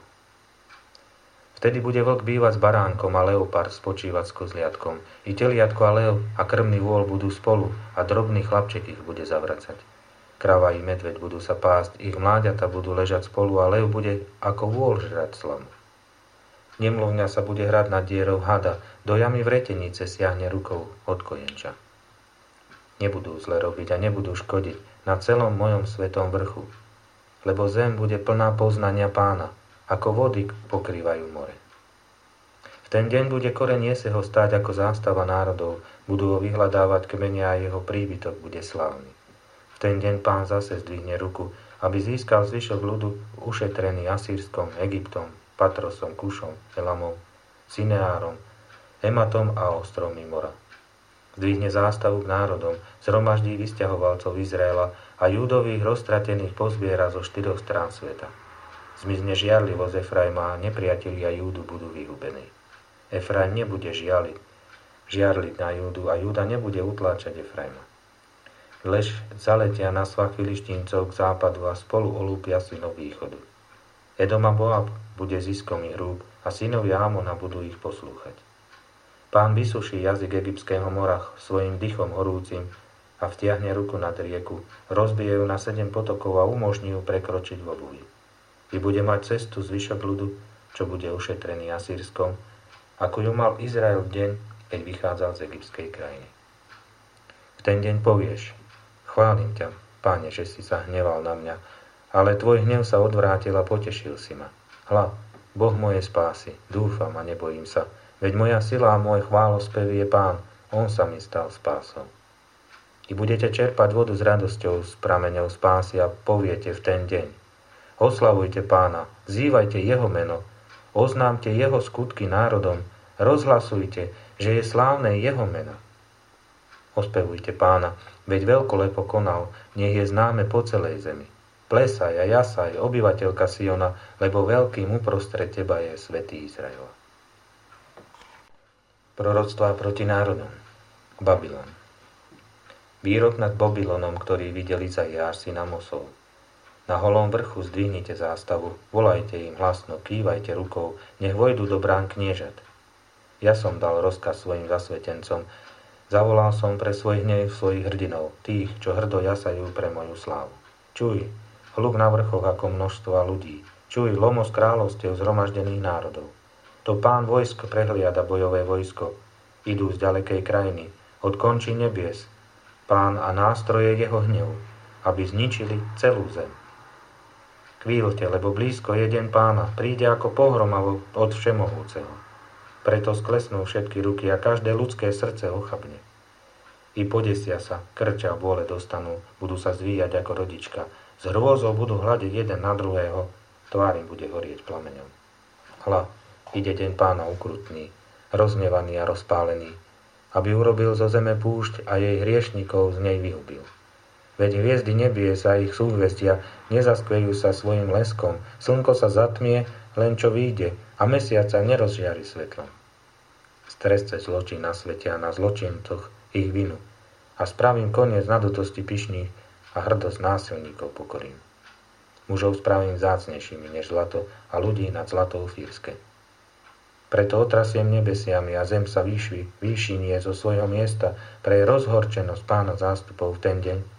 Vtedy bude vlk bývať s baránkom a leopard spočívať s kozliatkom. I teliatko a lev a krmný vôl budú spolu a drobný chlapček ich bude zavracať. Krava i medveď budú sa pásť, ich mláďata budú ležať spolu a lev bude ako vôl žrať slamu. Nemluvňa sa bude hrať nad dierou hada, do jamy vretenice siahne rukou od kojenča. Nebudú zle robiť a nebudú škodiť na celom mojom svetom vrchu, lebo zem bude plná poznania Pána, ako vody pokrývajú more. V ten deň bude koreň Jeseho stáť ako zástava národov, budú ho vyhľadávať kmene a jeho príbytok bude slávny. V ten deň Pán zase zdvihne ruku, aby získal zvyšok ľudu ušetrený Asýrskom, Egyptom, Patrosom, Kušom, Elamom, Sineárom, Ematom a ostrovmi mora. Zdvihne zástavu k národom, zhromaždí vysťahovalcov Izraela a Júdových roztratených pozbiera zo štyroch strán sveta. Zmizne žiarlivosť Efraima a nepriatelia Júdu budú vyhubení. Efraim nebude žialiť, žiarliť na Júdu a Júda nebude utláčať Efraima. Lež zaletia na svah Filištíncov k západu a spolu olúpia synov východu. Edom a Moab bude ziskom ich rúk a synovia Amona budú ich poslúchať. Pán vysuší jazyk egyptského mora svojim dychom horúcim a vtiahne ruku nad rieku, rozbije ju na sedem potokov a umožní ju prekročiť v obuvi. I bude mať cestu zvyšok ľudu, čo bude ušetrený Asýrskom, ako ju mal Izrael v deň, keď vychádzal z egyptskej krajiny. V ten deň povieš: chválim ťa, Páne, že si sa hneval na mňa, ale tvoj hnev sa odvrátil a potešil si ma. Hľa, Boh mojej spásy, dúfam a nebojím sa, veď moja sila a môj chválospev je Pán, on sa mi stal spásou. I budete čerpať vodu s radosťou z prameňov spásy a poviete v ten deň: oslavujte Pána, vzývajte jeho meno, oznámte jeho skutky národom, rozhlasujte, že je slávne jeho meno. Ospevujte Pána, veď veľkolepo konal, nech je známe po celej zemi. Plesaj a jasaj, obyvateľka Siona, lebo veľkým uprostred teba je svätý Izraela. Proroctvá proti národom. Babylon. Výrok nad Babylonom, ktorý videl Izaiáš syn Amosov. Na holom vrchu zdvihnite zástavu, volajte im hlasno, kývajte rukou, nech vojdu do brán kniežat. Ja som dal rozkaz svojim zasvetencom, zavolal som pre svoj hnev svojich hrdinov, tých, čo hrdo jasajú pre moju slávu. Čuj, hluk na vrchoch ako množstva ľudí, čuj lomos kráľovstiev zhromaždených národov. To Pán vojsk prehliada bojové vojsko, idú z ďalekej krajiny, od končí nebies, Pán a nástroje jeho hnev, aby zničili celú zem. Chvíľte, lebo blízko je deň Pána, príde ako pohroma od Všemohúceho. Preto sklesnú všetky ruky a každé ľudské srdce ochabne. I podesia sa, krča a bôle dostanú, budú sa zvíjať ako rodička. Z hrôzou budú hľadiť jeden na druhého, tvár im bude horieť plameňom. Hľa, ide deň Pána ukrutný, roznevaný a rozpálený, aby urobil zo zeme púšť a jej hriešnikov z nej vyhubil. Veď hviezdy nebies a ich súhvestia nezaskvejú sa svojim leskom, slnko sa zatmie, len čo vyjde, a mesiac sa nerozžiari svetlom. Stresce zločin na svete a na zločincoch ich vinu a spravím koniec nadutosti pyšných a hrdosť násilníkov pokorím. Mužov spravím vzácnejšími než zlato a ľudí nad zlatou fírske. Preto otrasiem nebesiami a zem sa výšvi, výšinie zo svojho miesta pre rozhorčenosť Pána zástupov v ten deň,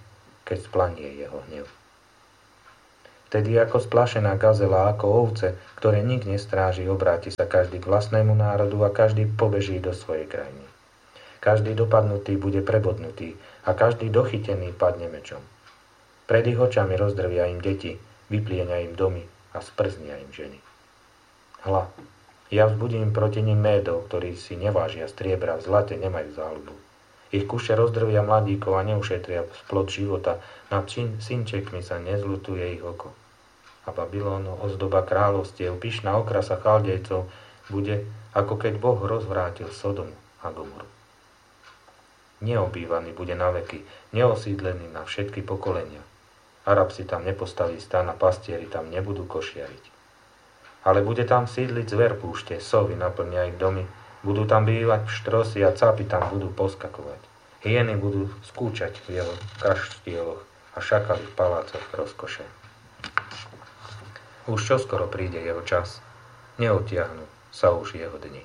keď splanie jeho hnev. Vtedy ako splašená gazela, ako ovce, ktoré nik nestráži, obráti sa každý k vlastnému národu a každý pobeží do svojej krajiny. Každý dopadnutý bude prebodnutý a každý dochytený padne mečom. Pred ich očami rozdrvia im deti, vyplienia im domy a sprznia im ženy. Hľa, ja vzbudím proti nim Médov, ktorí si nevážia striebra, v zlate nemajú záľubu. Ich kuše rozdrvia mladíkov a neušetria splod života, nad synčekmi sa nezľutuje ich oko. A Babylon, ozdoba kráľovstiev, pyšná okrasa Chaldejcov, bude, ako keď Boh rozvrátil Sodomu a Gomoru. Neobývaný bude na veky, neosídlený na všetky pokolenia. Arab si tam nepostaví stan a pastieri tam nebudú košiariť. Ale bude tam sídliť zver púšte, sovy naplnia ich domy, budú tam bývať pštrosy a capy tam budú poskakovať. Hyeny budú skúčať v jeho kaštieloch a šakali v palácoch rozkoše. Už čoskoro príde jeho čas, neotiahnu sa už jeho dni.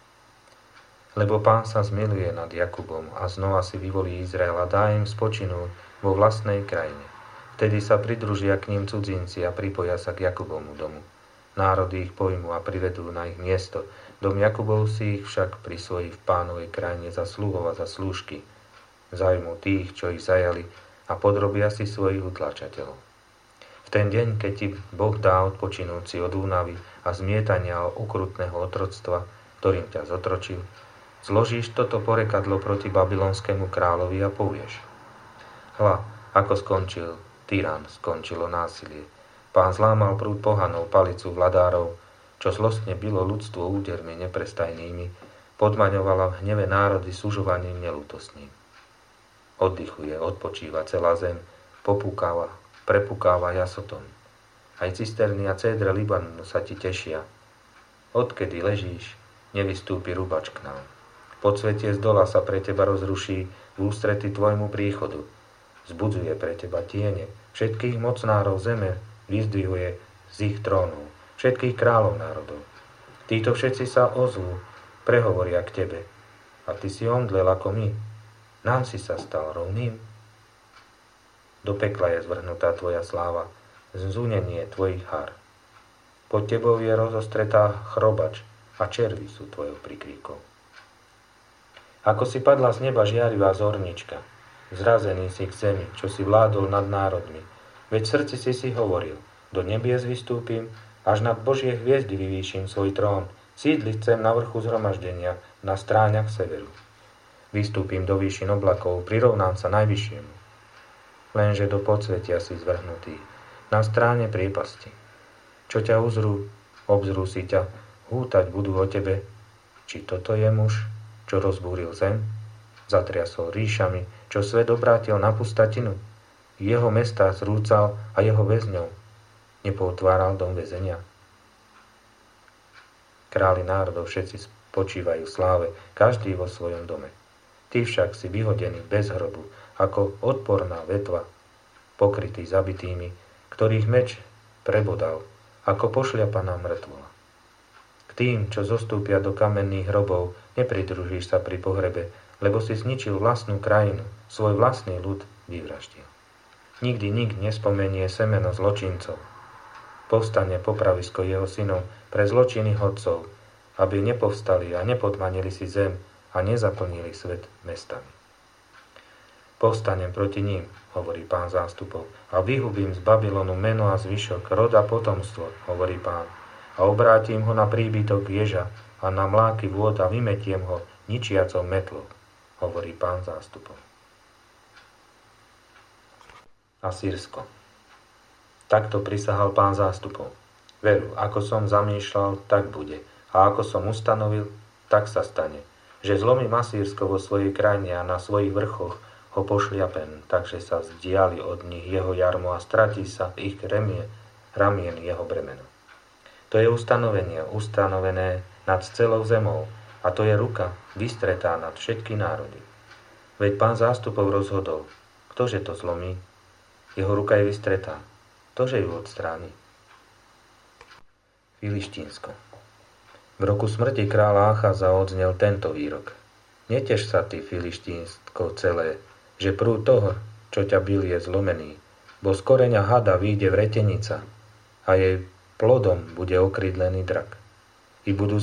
Lebo Pán sa zmiluje nad Jakubom a znova si vyvolí Izrael a dá im spočinúť vo vlastnej krajine. Vtedy sa pridružia k ním cudzinci a pripoja sa k Jakubovmu domu. Národy ich pojmú a privedú na ich miesto. Dom Jakubov si ich však prisvojí v Pánovej krajine za sluhov a za slúžky. Zajmú tých, čo ich zajali a podrobia si svojich utlačateľov. V ten deň, keď ti Boh dá odpočinúť si od únavy a zmietania okrutného otroctva, ktorým ťa zotročil, zložíš toto porekadlo proti babylonskému kráľovi a povieš: Hľa, ako skončil tyran, skončilo násilie. Pán zlámal prúd pohanov, palicu vladárov, čo zlostne bylo ľudstvo údermi neprestajnými, podmaňovala v hneve národy sužovaním nelútostným. Oddychuje, odpočíva celá zem, popúkáva, prepúkáva jasotom. Aj cisterny a cédre Libanonu sa ti tešia. Odkedy ležíš, nevystúpi rubač k nám. Podsvetie z dola sa pre teba rozruší v ústrety tvojmu príchodu. Zbudzuje pre teba tiene všetkých mocnárov zeme, vyzdvihuje z ich trónov všetkých kráľov národov. Títo všetci sa ozvú, prehovoria k tebe. A ty si omdlel ako my. Nám si sa stal rovným. Do pekla je zvrhnutá tvoja sláva, zúnenie tvojich hár. Pod tebou je rozostretá chrobač a červy sú tvojou prikríkou. Ako si padla z neba žiarivá zornička, zrazený si k zemi, čo si vládol nad národmi. Veď v srdci si si hovoril: do nebies vystúpim, až nad Božie hviezdy vyvýšim svoj trón, sídliť chcem na vrchu zhromaždenia, na stráňach severu. Vystúpim do výšin oblakov, prirovnám sa najvyššiemu. Lenže do podsvetia si zvrhnutý, na stráne priepasti. Čo ťa uzrú, obzrú si ťa, hútať budú o tebe. Či toto je muž, čo rozbúril zem? Zatriasol ríšami, čo svet obrátil na pustatinu? Jeho mestá zrúcal a jeho väzňov nepootváral dom väzenia. Králi národov všetci spočívajú v sláve, každý vo svojom dome. Ty však si vyhodený bez hrobu, ako odporná vetva, pokrytý zabitými, ktorých meč prebodal, ako pošľapaná mŕtvola. K tým, čo zostúpia do kamenných hrobov, nepridružíš sa pri pohrebe, lebo si zničil vlastnú krajinu, svoj vlastný ľud vyvraždil. Nikdy nik nespomenie semeno zločincov. Povstane popravisko jeho synov pre zločiny hodcov, aby nepovstali a nepodmanili si zem a nezaplnili svet mestami. Povstanem proti ním, hovorí Pán zástupov, a vyhubím z Babylonu meno a zvyšok, rod a potomstvo, hovorí Pán, a obrátim ho na príbytok ježa a na mláky vôd a vymetiem ho ničiacou metlou, hovorí Pán zástupov. Asýrsko. Takto prisahal Pán zástupov. Veru, ako som zamýšľal, tak bude. A ako som ustanovil, tak sa stane. Že zlomím Asýrsko vo svojej krajine a na svojich vrchoch ho pošliapem, takže sa vzdiali od nich jeho jarmo a stratí sa ich remie, ramien jeho bremeno. To je ustanovenie, ustanovené nad celou zemou, a to je ruka vystretá nad všetky národy. Veď Pán zástupov rozhodol, ktože to zlomí? Jeho ruka je vystretá. Ktože ju odstráni? Filištínsko. V roku smrti kráľa Achaza odznel tento výrok. Neteš sa ty, Filištínsko celé, že prúd toho, čo čo ťa bil, je zlomený, bo z koreňa hada vyjde vretenica a jej plodom bude okrídlený drak. I budú